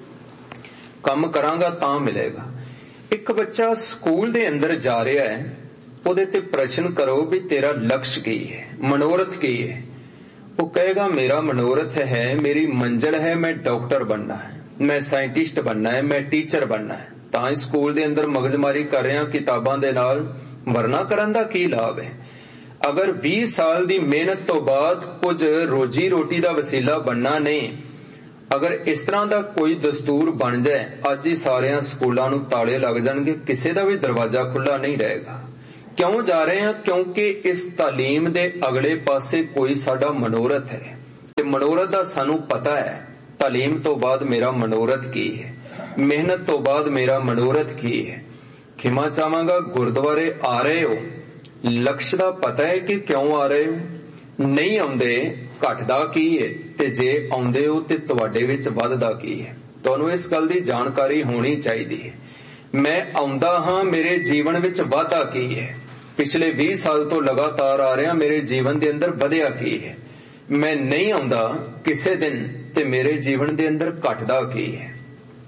काम करांगा तां मिलेगा। एक बच्चा स्कूल दे अंदर जा रहा है, ओदे ते प्रश्न करो भी तेरा लक्ष्य की है, मनोरथ की है? वो कहेगा मेरा मनोरथ है, मेरी मंजिल है, मैं डॉक्टर बनना है। मैं साइंटिस्ट बनना है, मैं टीचर बनना है, ਤਾਂ ਹੀ ਸਕੂਲ ਦੇ ਅੰਦਰ ਮਗਜ਼ਮਾਰੀ ਕਰ ਰਿਹਾ ਕਿਤਾਬਾਂ ਦੇ ਨਾਲ, ਵਰਨਾ ਕਰਨ ਦਾ ਕੀ ਲਾਭ ਹੈ। ਅਗਰ ਵੀਹ ਸਾਲ ਦੀ ਮਿਹਨਤ ਤੋਂ ਬਾਅਦ ਕੁਝ ਰੋਜੀ ਰੋਟੀ ਦਾ ਵਸੀਲਾ ਬਣਨਾ ਨਹੀਂ, ਅਗਰ ਇਸ ਤਰ੍ਹਾਂ ਦਾ ਕੋਈ ਦਸਤੂਰ ਬਣ ਜਾਏ, ਅੱਜ ਹੀ ਸਾਰਿਆਂ ਸਕੂਲਾਂ ਨੂੰ ਤਾਲੇ ਲੱਗ ਜਾਣਗੇ, ਕਿਸੇ ਦਾ ਵੀ ਦਰਵਾਜ਼ਾ ਖੁੱਲਾ ਨਹੀਂ ਰਹੇਗਾ। ਕਿਉਂ ਜਾ ਰਹੇ ਹਾਂ? ਕਿਉਂਕਿ ਇਸ ਤਾਲੀਮ ਦੇ ਅਗਲੇ ਪਾਸੇ ਕੋਈ ਸਾਡਾ ਮਨੋਰਥ ਹੈ, ਤੇ ਮਨੋਰਥ ਦਾ ਸਾਨੂੰ ਪਤਾ ਹੈ। ਤਾਲੀਮ ਤੋਂ ਬਾਅਦ ਮੇਰਾ ਮਨੋਰਥ ਕੀ ਹੈ, ਮਿਹਨਤ ਤੋਂ ਬਾਅਦ ਮੇਰਾ ਮਨੋਰਥ ਕੀ ਹੈ। ਖਿਮਾ ਚਾਹਾਂਗਾ, ਗੁਰਦੁਆਰੇ ਆ ਰਹੇ ਹੋ, ਲਕਸ਼ ਦਾ ਪਤਾ ਹੈ ਕਿ ਕਿਉਂ ਆ ਰਹੇ ਹੋ, ਨਹੀਂ ਆਉਂਦੇ ਘਟਦਾ ਕੀ ਹੈ, ਤੇ ਜੇ ਆਉਂਦੇ ਹੋ ਤੇ ਤੁਹਾਡੇ ਵਿੱਚ ਵੱਧਦਾ ਕੀ ਹੈ। ਤੁਹਾਨੂੰ ਇਸ ਗੱਲ ਦੀ ਜਾਣਕਾਰੀ ਹੋਣੀ ਚਾਹੀਦੀ ਹੈ। ਮੈਂ ਆਉਂਦਾ ਹਾਂ, ਮੇਰੇ ਜੀਵਨ ਵਿੱਚ ਵਾਧਾ ਕੀ ਹੈ। ਪਿਛਲੇ ਵੀਹ ਸਾਲ ਤੋਂ ਲਗਾਤਾਰ ਆ ਰਿਹਾ, ਮੇਰੇ ਜੀਵਨ ਦੇ ਅੰਦਰ ਵਧਿਆ ਕੀ ਹੈ। ਮੈਂ ਨਹੀਂ ਆਉਂਦਾ ਕਿਸੇ ਦਿਨ, ਤੇ ਮੇਰੇ ਜੀਵਨ ਦੇ ਅੰਦਰ ਘਟਦਾ ਕੀ ਹੈ।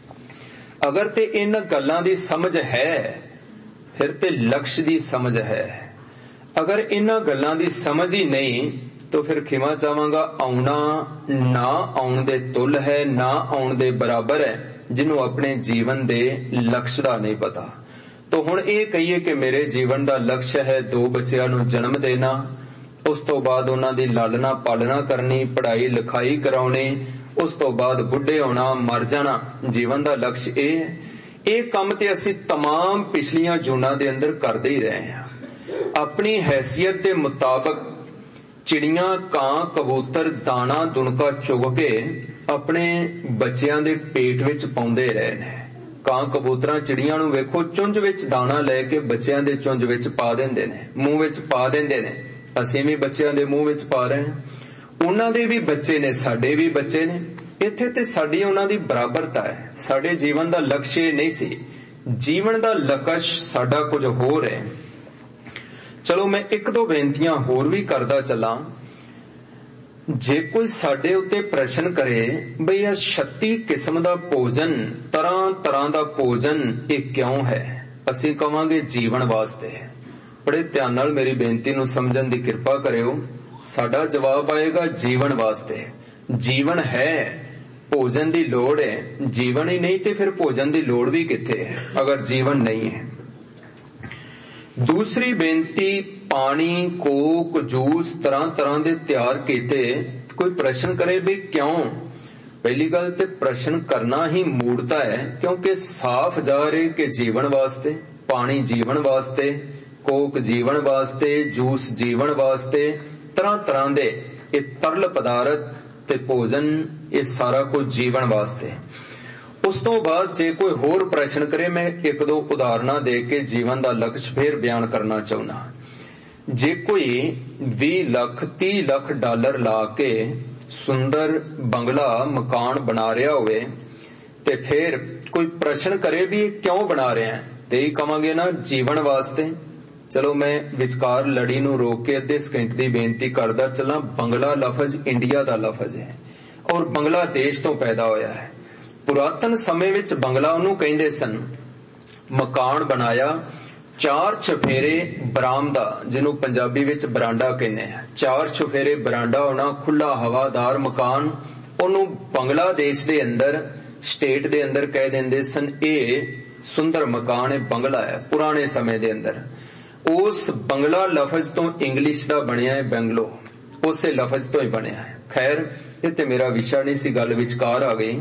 ਅਗਰ ਤੇ ਇਹਨਾਂ ਗੱਲਾਂ ਦੀ ਸਮਝ ਹੈ, ਫਿਰ ਤੇ ਲਕਸ਼ ਦੀ ਸਮਝ ਹੈ। ਅਗਰ ਇਹਨਾਂ ਗੱਲਾਂ ਦੀ ਸਮਝ ਹੀ ਨਹੀਂ, ਤਾਂ ਫਿਰ ਖਿਮਾ ਚਾਹਾਂਗਾ, ਆਉਣਾ ਨਾ ਆਉਣ ਦੇ ਤੁੱਲ ਹੈ, ਨਾ ਆਉਣ ਦੇ ਬਰਾਬਰ ਹੈ, ਜਿਹਨੂੰ ਆਪਣੇ ਜੀਵਨ ਦੇ ਲਕਸ਼ ਦਾ ਨਹੀਂ ਪਤਾ। ਤਾਂ ਹੁਣ ਇਹ ਕਹੀਏ ਕਿ ਮੇਰੇ ਜੀਵਨ ਦਾ ਲਕਸ਼ ਹੈ ਦੋ ਬੱਚਿਆਂ ਨੂੰ ਜਨਮ ਦੇਣਾ, ਉਸ ਤੋਂ ਬਾਅਦ ਉਹਨਾਂ ਦੀ ਲਾਲਣਾ ਪਾਲਣਾ ਕਰਨੀ, ਪੜ੍ਹਾਈ ਲਿਖਾਈ ਕਰਾਉਣੀ, ਉਸ ਤੋਂ ਬਾਅਦ ਬੁੱਢੇ ਹੋਣਾ, ਮਰ ਜਾਣਾ, ਜੀਵਨ ਦਾ ਲਕਸ਼ ਇਹ ਹੈ। ਇਹ ਕੰਮ ਤੇ ਅਸੀਂ ਤਮਾਮ ਪਿਛਲੀਆਂ ਜੂਨਾਂ ਦੇ ਅੰਦਰ ਕਰਦੇ ਹੀ ਰਹੇ ਹਾਂ। ਆਪਣੀ ਹੈਸੀਅਤ ਦੇ ਮੁਤਾਬਕ ਚਿੜੀਆਂ, ਕਾਂ, ਕਬੂਤਰ ਦਾਣਾ ਦੁਣਕਾ ਚੁਗ ਕੇ ਆਪਣੇ ਬੱਚਿਆਂ ਦੇ ਪੇਟ ਵਿੱਚ ਪਾਉਂਦੇ ਰਹੇ ਨੇ। ਕਾਂ, ਕਬੂਤਰਾਂ, ਚਿੜੀਆਂ ਨੂੰ ਵੇਖੋ, ਚੁੰਝ ਵਿੱਚ ਦਾਣਾ ਲੈ ਕੇ ਬੱਚਿਆਂ ਦੇ ਚੁੰਝ ਵਿੱਚ ਪਾ ਦਿੰਦੇ ਨੇ, ਮੂੰਹ ਵਿੱਚ ਪਾ ਦਿੰਦੇ ਨੇ। ਅਸੀਂ ਵੀ ਬੱਚਿਆਂ ਦੇ ਮੂੰਹ ਵਿੱਚ ਪਾ ਰਹੇ ਹਾਂ। ਉਹਨਾਂ ਦੇ ਵੀ ਬੱਚੇ ਨੇ, ਸਾਡੇ ਵੀ ਬੱਚੇ ਨੇ। ਇੱਥੇ ਤੇ ਸਾਡੀ ਉਹਨਾਂ ਦੀ ਬਰਾਬਰਤਾ ਹੈ। ਸਾਡੇ ਜੀਵਨ ਦਾ ਲਕਸ਼ ਇਹ ਨਹੀਂ ਸੀ। ਜੀਵਨ ਦਾ ਲਕਸ਼ ਸਾਡਾ ਕੁਝ ਹੋਰ ਹੈ। ਚਲੋ ਮੈਂ ਇੱਕ ਦੋ ਬੇਨਤੀਆਂ ਹੋਰ ਵੀ ਕਰਦਾ ਚੱਲਾਂ। ਜੇ ਕੋਈ ਸਾਡੇ ਉੱਤੇ ਪ੍ਰਸ਼ਨ ਕਰੇ ਬਈ ਇਹ ਛੱਤੀ ਕਿਸਮ ਦਾ ਭੋਜਨ, ਤਰ੍ਹਾਂ ਤਰ੍ਹਾਂ ਦਾ ਭੋਜਨ, ਇਹ ਕਿਉਂ ਹੈ, ਅਸੀਂ ਕਵਾਂਗੇ ਜੀਵਨ ਵਾਸਤੇ। ਬੜੇ ਧਿਆਨ ਨਾਲ ਮੇਰੀ ਬੇਨਤੀ ਨੂੰ ਸਮਝਣ ਦੀ ਕਿਰਪਾ ਕਰਿਓ। ਸਾਡਾ ਜਵਾਬ ਆਏਗਾ ਜੀਵਨ ਵਾਸਤੇ। ਜੀਵਨ ਹੈ, ਭੋਜਨ ਦੀ ਲੋੜ ਹੈ। ਜੀਵਨ ਹੀ ਨਹੀਂ ਤੇ ਫਿਰ ਭੋਜਨ ਦੀ ਲੋੜ ਵੀ ਕਿੱਥੇ ਹੈ, ਅਗਰ ਜੀਵਨ ਨਹੀਂ ਹੈ। ਦੂਸਰੀ ਬੇਨਤੀ, ਪਾਣੀ, ਕੋਕ, ਜੂਸ ਤਰ੍ਹਾਂ ਤਰ੍ਹਾਂ ਦੇ ਤਿਆਰ ਕੀਤੇ। ਕੋਈ ਪ੍ਰਸ਼ਨ ਕਰੇ ਵੀ ਕਿਉਂ? ਪਹਿਲੀ ਗੱਲ ਤੇ ਪ੍ਰਸ਼ਨ ਕਰਨਾ ਹੀ ਮੂੜਤਾ ਹੈ, ਕਿਉਂਕਿ ਸਾਫ਼ ਜ਼ਾਹਰ ਹੈ ਕਿ ਜੀਵਨ ਵਾਸਤੇ। ਪਾਣੀ ਜੀਵਨ ਵਾਸਤੇ, ਕੋਕ ਜੀਵਨ ਵਾਸਤੇ, ਜੂਸ ਜੀਵਨ ਵਾਸਤੇ, ਤਰ੍ਹਾਂ ਤਰ੍ਹਾਂ ਦੇ ਇਹ ਤਰਲ ਪਦਾਰਥ ਤੇ ਭੋਜਨ, ਇਹ ਸਾਰਾ ਕੁਝ ਜੀਵਨ ਵਾਸਤੇ। ਉਸ ਤੋਂ ਬਾਅਦ ਜੇ ਕੋਈ ਹੋਰ ਪ੍ਰਸ਼ਨ ਕਰੇ, ਮੈਂ ਇੱਕ ਦੋ ਉਦਾਹਰਨਾਂ ਦੇ ਕੇ ਜੀਵਨ ਦਾ ਲਕਸ਼ ਫੇਰ ਬਿਆਨ ਕਰਨਾ ਚਾਹੁੰਦਾ। ਜੇ ਕੋਈ ਵੀਹ ਲੱਖ ਤੀਹ ਲੱਖ ਡਾਲਰ ਲਾ ਕੇ ਸੁੰਦਰ ਬੰਗਲਾ ਮਕਾਨ ਬਣਾ ਰਿਹਾ ਹੋਵੇ, ਤੇ ਫਿਰ ਕੋਈ ਪ੍ਰਸ਼ਨ ਕਰੇ ਵੀ ਇਹ ਕਿਉਂ ਬਣਾ ਰਿਹਾ ਹੈ, ਤੇ ਹੀ ਕਵਾਂਗੇ ਨਾ ਜੀਵਨ ਵਾਸਤੇ। ਚਲੋ ਮੈਂ ਵਿਚਕਾਰ ਲੜੀ ਨੂੰ ਰੋਕ ਕੇ ਅੱਧੇ ਸਕਿੰਟ ਦੀ ਬੇਨਤੀ ਕਰਦਾ ਚੱਲਾਂ। ਬੰਗਲਾ ਲਫ਼ਜ਼ ਇੰਡੀਆ ਦਾ ਲਫ਼ਜ਼ ਹੈ ਔਰ ਬੰਗਲਾਦੇਸ਼ ਤੋਂ ਪੈਦਾ ਹੋਇਆ ਹੈ। ਪੁਰਾਤਨ ਸਮੇਂ ਵਿੱਚ ਬੰਗਲਾ ਉਹਨੂੰ ਕਹਿੰਦੇ ਸਨ। ਮਕਾਨ ਬਣਾਇਆ, ਚਾਰ ਚਫੇਰੇ ਬਰਾਮਦਾ, ਜਿਹਨੂੰ ਪੰਜਾਬੀ ਵਿੱਚ ਬਰਾਂਡਾ ਕਹਿੰਦੇ ਆ, ਚਾਰ ਚਫੇਰੇ ਬਰਾਂਡਾ ਹੋਣਾ, ਖੁੱਲਾ ਹਵਾਦਾਰ ਮਕਾਨ, ਉਹਨੂੰ ਬੰਗਲਾਦੇਸ਼ ਦੇ ਅੰਦਰ, ਸਟੇਟ ਦੇ ਅੰਦਰ ਕਹਿ ਦਿੰਦੇ ਸਨ ਇਹ ਸੁੰਦਰ ਮਕਾਨ ਹੈ, ਬੰਗਲਾ ਹੈ। ਪੁਰਾਣੇ ਸਮੇਂ ਦੇ ਅੰਦਰ ਉਸ ਬੰਗਲਾ ਲਫ਼ਜ਼ ਤੋਂ ਇੰਗਲਿਸ਼ ਦਾ ਬਣਿਆ ਹੈ ਬੰਗਲੋ, ਉਸੇ ਲਫ਼ਜ਼ ਤੋਂ ਹੀ ਬਣਿਆ ਹੈ। ਖੈਰ ਇਹ ਤੇ ਮੇਰਾ ਵਿਸ਼ਾ ਨਹੀਂ ਸੀ, ਗੱਲ ਵਿਚਕਾਰ ਆ ਗਈ।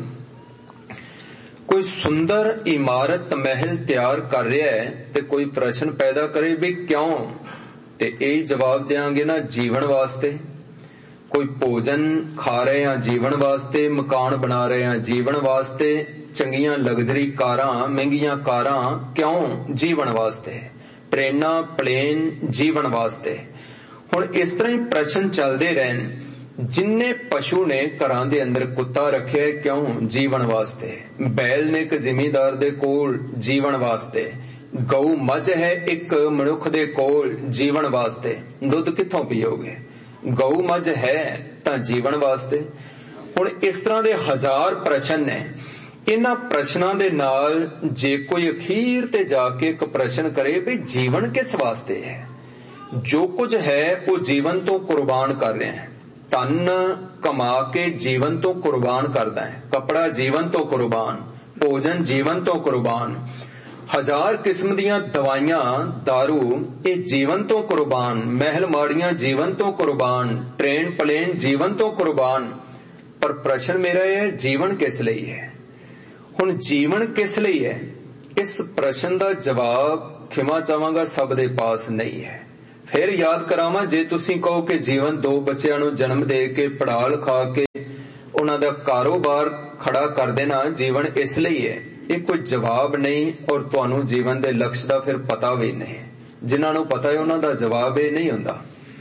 ਕੋਈ ਸੁੰਦਰ ਇਮਾਰਤ ਮਹਿਲ ਤਿਆਰ ਕਰ ਰਿਹਾ ਹੈ ਤੇ ਕੋਈ ਪ੍ਰਸ਼ਨ ਪੈਦਾ ਕਰੇ ਵੀ ਕਿਉਂ, ਤੇ ਇਹ ਜਵਾਬ ਦੇਾਂਗੇ ਨਾ ਜੀਵਨ ਵਾਸਤੇ। ਕੋਈ ਭੋਜਨ ਖਾ ਰਹੇ ਹਾਂ ਜੀਵਨ ਵਾਸਤੇ, ਮਕਾਨ ਬਣਾ ਰਹੇ ਹਾਂ ਜੀਵਨ ਵਾਸਤੇ, ਚੰਗੀਆਂ ਲਗਜ਼ਰੀ ਕਾਰਾਂ, ਮਹਿੰਗੀਆਂ ਕਾਰਾਂ ਕਿਉਂ, ਜੀਵਨ ਵਾਸਤੇ। ਟ੍ਰੇਨਾਂ, ਪਲੇਨ ਜੀਵਨ ਵਾਸਤੇ। ਹੁਣ ਇਸ ਤਰ੍ਹਾਂ ਹੀ ਪ੍ਰਸ਼ਨ ਚੱਲਦੇ ਰਹਿਣ। ਜਿੰਨੇ ਪਸ਼ੂ ਨੇ ਘਰਾਂ ਦੇ ਅੰਦਰ ਕੁੱਤਾ ਰੱਖਿਆ ਕਿਉਂ, ਜੀਵਨ ਵਾਸਤੇ। ਬੈਲ ਨੇ ਇੱਕ ਜ਼ਿਮੀਂਦਾਰ ਦੇ ਕੋਲ, ਜੀਵਨ ਵਾਸਤੇ। ਗਊ ਮੱਝ ਹੈ ਇੱਕ ਮਨੁੱਖ ਦੇ ਕੋਲ, ਜੀਵਨ ਵਾਸਤੇ। ਦੁੱਧ ਕਿੱਥੋਂ ਪੀਓਗੇ? ਗਊ ਮੱਝ ਹੈ ਤਾਂ ਜੀਵਨ ਵਾਸਤੇ। ਹੁਣ ਇਸ ਤਰ੍ਹਾਂ ਦੇ ਹਜ਼ਾਰ ਪ੍ਰਸ਼ਨ ਨੇ। ਇਹਨਾਂ ਪ੍ਰਸ਼ਨਾਂ ਦੇ ਨਾਲ ਜੇ ਕੋਈ ਅਖੀਰ ਤੇ ਜਾ ਕੇ ਇੱਕ ਪ੍ਰਸ਼ਨ ਕਰੇ ਵੀ ਜੀਵਨ ਕਿਸ ਵਾਸਤੇ ਹੈ, ਜੋ ਕੁਝ ਹੈ ਉਹ ਜੀਵਨ ਤੋਂ ਕੁਰਬਾਨ ਕਰ ਰਹੇ ਹੈ। ਧਨ ਕਮਾ ਕੇ ਜੀਵਨ ਤੋਂ ਕੁਰਬਾਨ ਕਰਦਾ ਹੈ। ਕਪੜਾ ਜੀਵਨ ਤੋਂ ਕੁਰਬਾਨ, ਭੋਜਨ ਜੀਵਨ ਤੋਂ ਕੁਰਬਾਨ, ਹਜ਼ਾਰ ਕਿਸਮ ਦੀਆਂ ਦਵਾਈਆਂ दारू ਇਹ ਜੀਵਨ ਤੋਂ ਕੁਰਬਾਨ, ਮਹਿਲ ਮਾੜੀਆਂ ਜੀਵਨ ਤੋਂ ਕੁਰਬਾਨ, ਟ੍ਰੇਨ ਪਲੇਨ ਜੀਵਨ ਤੋਂ ਕੁਰਬਾਨ। ਪਰ ਪ੍ਰਸ਼ਨ ਮੇਰਾ ਇਹ ਹੈ, ਜੀਵਨ ਕਿਸ ਲਈ ਹੈ? ਹੁਣ ਜੀਵਨ ਕਿਸ ਲਈ ਹੈ? ਇਸ ਪ੍ਰਸ਼ਨ ਦਾ ਜਵਾਬ ਖਿਮਾ ਚਾਹਾਂਗਾ ਸਭ ਦੇ ਪਾਸ ਨਹੀਂ ਹੈ। ਫਿਰ ਯਾਦ ਕਰਾਵਾਂ, ਜੇ ਤੁਸੀਂ ਕਹੋ ਕਿ ਜੀਵਨ ਦੋ ਬੱਚਿਆਂ ਨੂੰ ਜਨਮ ਦੇ ਕੇ ਪੜ੍ਹਾ ਲਿਖਾ ਕੇ ਉਹਨਾਂ ਦਾ ਕਾਰੋਬਾਰ ਖੜਾ ਕਰ ਦੇਣਾ ਜੀਵਨ ਇਸ ਲਈ ਹੈ, ਇਹ ਕੋਈ ਜਵਾਬ ਨਹੀਂ। ਔਰ ਤੁਹਾਨੂੰ ਜੀਵਨ ਦੇ ਲਕਸ਼ ਦਾ ਫਿਰ ਪਤਾ ਵੀ ਨਹੀਂ। ਜਿਨ੍ਹਾਂ ਨੂੰ ਪਤਾ ਹੈ ਉਹਨਾਂ ਦਾ ਜਵਾਬ ਇਹ ਨਹੀਂ ਹੁੰਦਾ।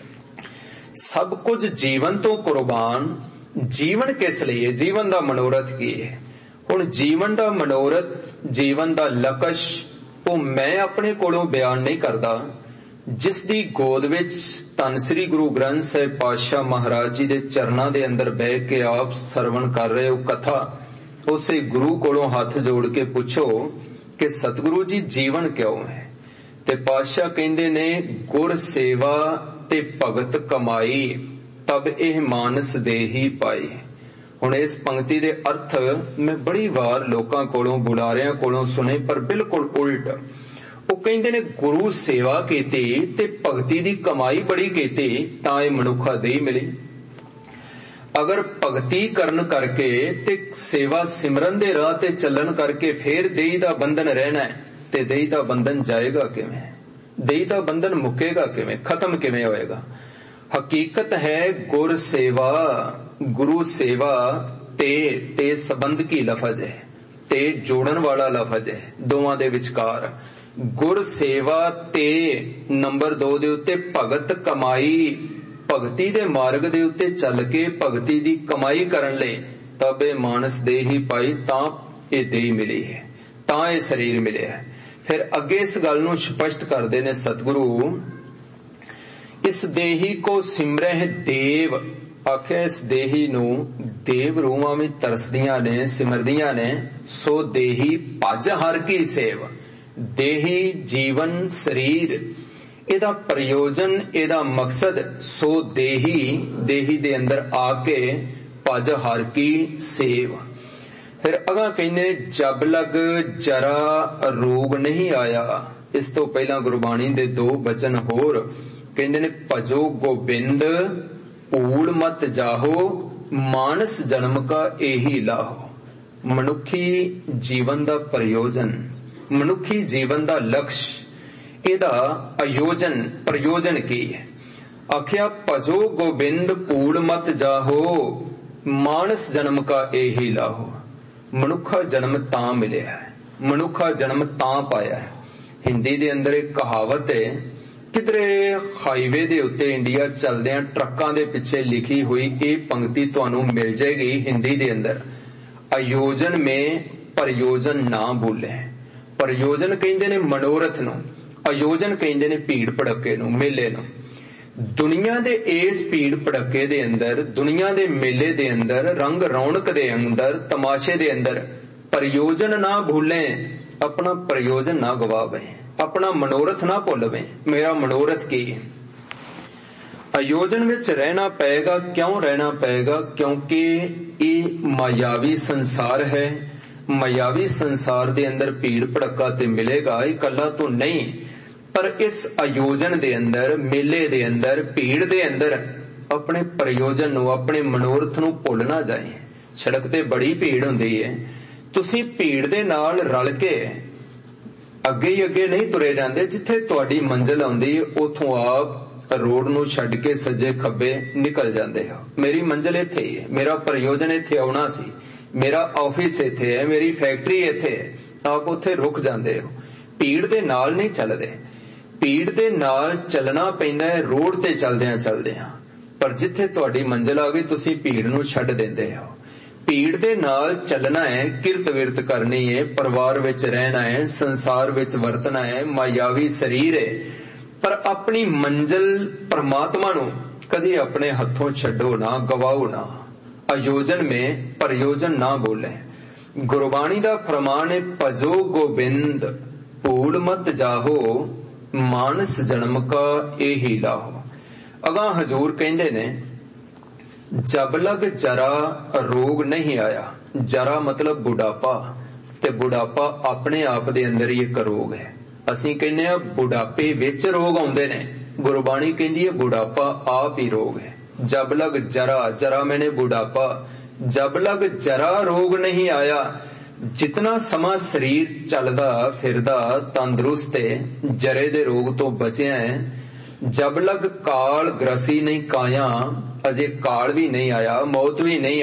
ਸਭ ਕੁਝ ਜੀਵਨ ਤੋਂ ਕੁਰਬਾਨ। ਜੀਵਨ ਕਿਸ ਲਈ ਹੈ? ਜੀਵਨ ਦਾ ਮਨੋਰਥ ਕੀ ਹੈ? ਹੁਣ ਜੀਵਨ ਦਾ ਮਨੋਰਥ, ਜੀਵਨ ਦਾ ਲਕਸ਼ ਉਹ ਮੈਂ ਆਪਣੇ ਕੋਲੋਂ ਬਿਆਨ ਨਹੀਂ ਕਰਦਾ। ਜਿਸ ਦੀ ਗੋਦ ਵਿੱਚ ਧੰਨ ਸ੍ਰੀ ਗੁਰੂ ਗ੍ਰੰਥ ਸਾਹਿਬ ਪਾਤਸ਼ਾਹ ਮਹਾਰਾਜ ਜੀ ਦੇ ਚਰਨਾਂ ਦੇ ਅੰਦਰ ਬਹਿ ਕੇ ਆਪ ਸਰਵਣ ਕਰ ਰਹੇ ਹੋ ਕਥਾ, ਉਸੇ ਗੁਰੂ ਕੋਲੋਂ ਹੱਥ ਜੋੜ ਕੇ ਪੁੱਛੋ ਕਿ ਸਤਿਗੁਰੂ ਜੀ ਜੀਵਨ ਕਿਉਂ ਹੈ? ਤੇ ਪਾਤਸ਼ਾਹ ਕਹਿੰਦੇ ਨੇ, ਗੁਰ ਸੇਵਾ ਤੇ ਭਗਤ ਕਮਾਈ ਤਬ ਇਹ ਮਾਨਸ ਦੇਹੀ ਪਾਈ। ਹੁਣ ਇਸ ਪੰਕਤੀ ਦੇ ਅਰਥ ਮੈਂ ਬੜੀ ਵਾਰ ਲੋਕਾਂ ਕੋਲੋਂ, ਬੁਲਾਰਿਆਂ ਕੋਲੋਂ ਸੁਣੇ, ਪਰ ਬਿਲਕੁਲ ਉਲਟ। ਉਹ ਕਹਿੰਦੇ ਨੇ ਗੁਰੂ ਸੇਵਾ ਕੀਤੀ ਤੇ ਭਗਤੀ ਦੀ ਕਮਾਈ ਬੜੀ ਕੀਤੀ ਤਾਂ ਇਹ ਮਨੁੱਖਾ ਦੇਹੀ ਮਿਲੀ। ਅਗਰ ਭਗਤੀ ਕਰਨ ਕਰਕੇ ਤੇ ਸੇਵਾ ਸਿਮਰਨ ਦੇ ਰਾਹ ਤੇ ਚੱਲਣ ਕਰਕੇ ਫੇਰ ਦੇਹੀ ਦਾ ਬੰਧਨ ਰਹਿਣਾ ਹੈ, ਤੇ ਦੇਹੀ ਦਾ ਬੰਧਨ ਜਾਏਗਾ ਕਿਵੇਂ? ਦੇਹੀ ਦਾ ਬੰਧਨ ਮੁੱਕੇਗਾ ਕਿਵੇਂ? ਖਤਮ ਕਿਵੇਂ ਹੋਏਗਾ? ਹਕੀਕਤ ਹੈ ਗੁਰ ਸੇਵਾ, ਗੁਰੂ ਸੇਵਾ ਤੇ ਤੇ ਸੰਬੰਧ ਕੀ ਲਫ਼ਜ਼ ਹੈ, ਤੇ ਜੋੜਨ ਵਾਲਾ ਲਫ਼ਜ਼ ਹੈ ਦੋਵਾਂ ਦੇ ਵਿਚਕਾਰ। ਗੁਰ ਸੇਵਾ ਤੇ ਨੰਬਰ ਦੋ ਦੇ ਉੱਤੇ ਭਗਤ ਕਮਾਈ, ਭਗਤੀ ਦੇ ਮਾਰਗ ਦੇ ਉੱਤੇ ਚੱਲ ਕੇ ਭਗਤੀ ਦੀ ਕਮਾਈ ਕਰਨ ਲਈ ਤਬ ਇਹ ਮਾਨਸ ਦੇਹੀ ਪਾਈ, ਤਾਂ ਇਹ ਦੇਹੀ ਮਿਲੀ ਹੈ, ਤਾਂ ਇਹ ਸਰੀਰ ਮਿਲਿਆ। ਫਿਰ ਅੱਗੇ ਇਸ ਗੱਲ ਨੂੰ ਸਪਸ਼ਟ ਕਰਦੇ ਨੇ ਸਤਿਗੁਰੂ, ਇਸ ਦੇਹੀ ਕੋ ਸਿਮਰਹਿ ਦੇਵ। ਆਖਿਆ ਇਸ ਦੇਹੀ ਨੂੰ ਦੇਵ ਰੂਹਾਂ ਵਿੱਚ ਤਰਸਦੀਆਂ ਨੇ, ਸਿਮਰਦੀਆਂ ਨੇ। ਸੋ ਦੇਹੀ ਭਜ ਹਰ ਕੀ ਸੇਵ। ਦੇਹੀ ਜੀਵਨ ਸਰੀਰ, ਇਹਦਾ ਪ੍ਰਯੋਜਨ, ਇਹਦਾ ਮਕਸਦ ਸੋ ਦੇਹੀ, ਦੇਹੀ ਦੇ ਅੰਦਰ ਆ ਕੇ ਭਜ ਹਰ ਕੀ ਸੇਵ। ਫਿਰ ਅਗਾ ਕਹਿੰਦੇ ਜਬ ਲਗ ਜਰਾ ਰੋਗ ਨਹੀਂ ਆਇਆ। ਇਸ ਤੋਂ ਪਹਿਲਾਂ ਗੁਰਬਾਣੀ ਦੇ ਦੋ ਬਚਨ ਹੋਰ ਕਹਿੰਦੇ ਨੇ, ਭਜੋ ਗੋਬਿੰਦ ਭੂਲ ਮਤ ਜਾਹੋ, ਮਾਨਸ ਜਨਮ ਕਾ ਇਹੀ ਲਾਹੋ। ਮਨੁੱਖੀ ਜੀਵਨ ਦਾ ਪ੍ਰਯੋਜਨ, ਮਨੁੱਖੀ ਜੀਵਨ ਦਾ ਲਕਸ਼, ਇਹਦਾ ਆਯੋਜਨ, ਪ੍ਰਯੋਜਨ ਕੀ ਹੈ? ਆਖਿਆ ਭਜੋ ਗੋਬਿੰਦ ਭੂਲ ਮਤ ਜਾਹੋ, ਮਾਨਸ ਜਨਮ ਕਾ ਇਹੀ ਲਾਹੋ। ਮਨੁੱਖਾ ਜਨਮ ਤਾਂ ਮਿਲਿਆ ਹੈ, ਮਨੁੱਖਾ ਜਨਮ ਤਾਂ ਪਾਇਆ ਹੈ। ਹਿੰਦੀ ਦੇ ਅੰਦਰ ਇੱਕ ਕਹਾਵਤ ਹੈ, ਕਿਧਰੇ ਹਾਈਵੇ ਦੇ ਉੱਤੇ ਇੰਡੀਆ ਚੱਲਦਿਆਂ ਟਰੱਕਾਂ ਦੇ ਪਿੱਛੇ ਲਿਖੀ ਹੋਈ ਇਹ ਪੰਕਤੀ ਤੁਹਾਨੂੰ ਮਿਲ ਜਾਏਗੀ ਹਿੰਦੀ ਦੇ ਅੰਦਰ, ਆਯੋਜਨ ਮੇਂ ਪ੍ਰਯੋਜਨ ਨਾ ਭੁੱਲੇ। ਪ੍ਰਯੋਜਨ ਕਹਿੰਦੇ ਨੇ ਮਨੋਰਥ ਨੂੰ, ਆਯੋਜਨ ਕਹਿੰਦੇ ਨੇ ਭੀੜ ਭੜੱਕੇ ਨੂੰ, ਮੇਲੇ ਨੂੰ। ਦੁਨੀਆ ਦੇ ਇਸ ਭੀੜ ਭੜੱਕੇ ਦੇ ਅੰਦਰ, ਦੁਨੀਆ ਦੇ ਮੇਲੇ ਦੇ ਅੰਦਰ, ਰੰਗ ਰੌਣਕ ਦੇ ਅੰਦਰ, ਤਮਾਸ਼ੇ ਦੇ ਅੰਦਰ ਪ੍ਰਯੋਜਨ ਨਾ ਭੁੱਲੇ। ਆਪਣਾ ਪ੍ਰਯੋਜਨ ਨਾ ਗਵਾਵੇ, ਆਪਣਾ ਮਨੋਰਥ ਨਾ ਭੁੱਲਵੇਂ। ਮੇਰਾ ਮਨੋਰਥ ਕੀ ਹੈ? ਆਯੋਜਨ ਵਿੱਚ ਰਹਿਣਾ ਪਏਗਾ। ਕਿਉਂ ਰਹਿਣਾ ਪਏਗਾ? ਕਿਉਂਕਿ ਇਹ ਮਾਇਆਵੀ ਸੰਸਾਰ ਹੈ। ਮਾਇਆਵੀ ਸੰਸਾਰ ਦੇ ਅੰਦਰ ਭੀੜ ਭੜੱਕਾ ਤੇ ਮਿਲੇਗਾ, ਇਕੱਲਾ ਤੋਂ ਨਹੀਂ, ਪਰ ਇਸ ਆਯੋਜਨ ਦੇ ਅੰਦਰ, ਮੇਲੇ ਦੇ ਅੰਦਰ, ਭੀੜ ਦੇ ਅੰਦਰ ਆਪਣੇ ਪ੍ਰਯੋਜਨ ਨੂੰ, ਆਪਣੇ ਮਨੋਰਥ ਨੂੰ ਭੁੱਲ ਨਾ ਜਾਏ। ਸੜਕ ਤੇ ਬੜੀ ਭੀੜ ਹੁੰਦੀ ਹੈ, ਤੁਸੀਂ ਭੀੜ ਦੇ ਨਾਲ ਰਲ ਕੇ ਅੱਗੇ ਹੀ ਅੱਗੇ ਨਹੀਂ ਤੁਰੇ ਜਾਂਦੇ। ਜਿੱਥੇ ਤੁਹਾਡੀ ਮੰਜ਼ਿਲ ਆਉਂਦੀ ਉਥੋਂ ਆਪ ਰੋਡ ਨੂੰ ਛੱਡ ਕੇ ਸੱਜੇ ਖੱਬੇ ਨਿਕਲ ਜਾਂਦੇ ਹੋ। ਮੇਰੀ ਮੰਜ਼ਿਲ ਇੱਥੇ ਹੀ ਹੈ, ਮੇਰਾ ਪ੍ਰਯੋਜਨ ਇੱਥੇ ਆਉਣਾ ਸੀ, ਮੇਰਾ ਆਫਿਸ ਇੱਥੇ ਹੈ, ਮੇਰੀ ਫੈਕਟਰੀ ਇੱਥੇ ਹੈ, ਆਪ ਉੱਥੇ ਰੁਕ ਜਾਂਦੇ ਹੋ। ਭੀੜ ਦੇ ਨਾਲ ਨਹੀਂ ਚੱਲਦੇ। ਭੀੜ ਦੇ ਨਾਲ ਚੱਲਣਾ ਪੈਂਦਾ ਹੈ ਰੋਡ ਤੇ ਚੱਲਦਿਆਂ ਚੱਲਦਿਆਂ, ਪਰ ਜਿੱਥੇ ਤੁਹਾਡੀ ਮੰਜ਼ਿਲ ਆ ਗਈ ਤੁਸੀਂ ਭੀੜ ਨੂੰ ਛੱਡ ਦਿੰਦੇ ਹੋ। ਭੀੜ ਦੇ ਨਾਲ ਚੱਲਣਾ ਹੈ, ਕਿਰਤ ਵਿਰਤ ਕਰਨੀ ਹੈ, ਪਰਿਵਾਰ ਵਿੱਚ ਰਹਿਣਾ ਹੈ, ਸੰਸਾਰ ਵਿੱਚ ਵਰਤਣਾ ਹੈ, ਮਾਇਆਵੀ ਸਰੀਰ ਹੈ, ਪਰ ਆਪਣੀ ਮੰਜ਼ਿਲ ਪਰਮਾਤਮਾ ਨੂੰ ਕਦੀ ਆਪਣੇ ਹੱਥੋਂ ਛੱਡੋ ਨਾ, ਗਵਾਓ ਨਾ। ਆਯੋਜਨ ਮੇਂ ਪ੍ਰਯੋਜਨ ਨਾ ਬੋਲੇ। ਗੁਰਬਾਣੀ ਦਾ ਫਰਮਾਨ ਹੈ, ਭਜੋ ਗੋਬਿੰਦ ਭੂਲ ਮਤ ਜਾਹੋ, ਮਾਨਸ ਜਨਮ ਕਾ ਇਹੀ ਲਾਹੋ। ਅਗਾਂਹ ਹਜ਼ੂਰ ਕਹਿੰਦੇ ਨੇ, ਜਬ ਲਗ ਜਰਾ ਰੋਗ ਨਹੀਂ ਆਇਆ। ਜਰਾ ਮਤਲਬ ਬੁਢਾਪਾ, ਤੇ ਬੁਢਾਪਾ ਆਪਣੇ ਆਪ ਦੇ ਅੰਦਰ ਹੀ ਇੱਕ ਰੋਗ ਹੈ। ਅਸੀਂ ਕਹਿੰਦੇ ਆ ਬੁਢਾਪੇ ਵਿੱਚ ਰੋਗ ਆਉਂਦੇ ਨੇ, ਗੁਰਬਾਣੀ ਕਹਿੰਦੀ ਹੈ ਬੁਢਾਪਾ ਆਪ ਹੀ ਰੋਗ ਹੈ। ਜਬ ਲਗ ਜਰਾ, ਜਰਾ ਮੈਨੇ ਬੁਢਾਪਾ, ਜਬ ਲਗ ਜਰਾ ਰੋਗ ਨਹੀਂ ਆਇਆ। ਜਿਤਨਾ ਸਮਾਂ ਸਰੀਰ ਚੱਲਦਾ ਫਿਰਦਾ ਤੰਦਰੁਸਤ ਹੈ, ਜਰੇ ਦੇ ਰੋਗ ਤੋਂ ਬਚਿਆ ਹੈ। ਜਬ ਲਗ ਕਾਲ ਗ੍ਰਸੀ ਨਹੀਂ ਕਾਇਆ, ਅਜੇ ਕਾਲ ਵੀ ਨਹੀਂ ਆਇਆ, ਮੌਤ ਵੀ ਨਹੀਂ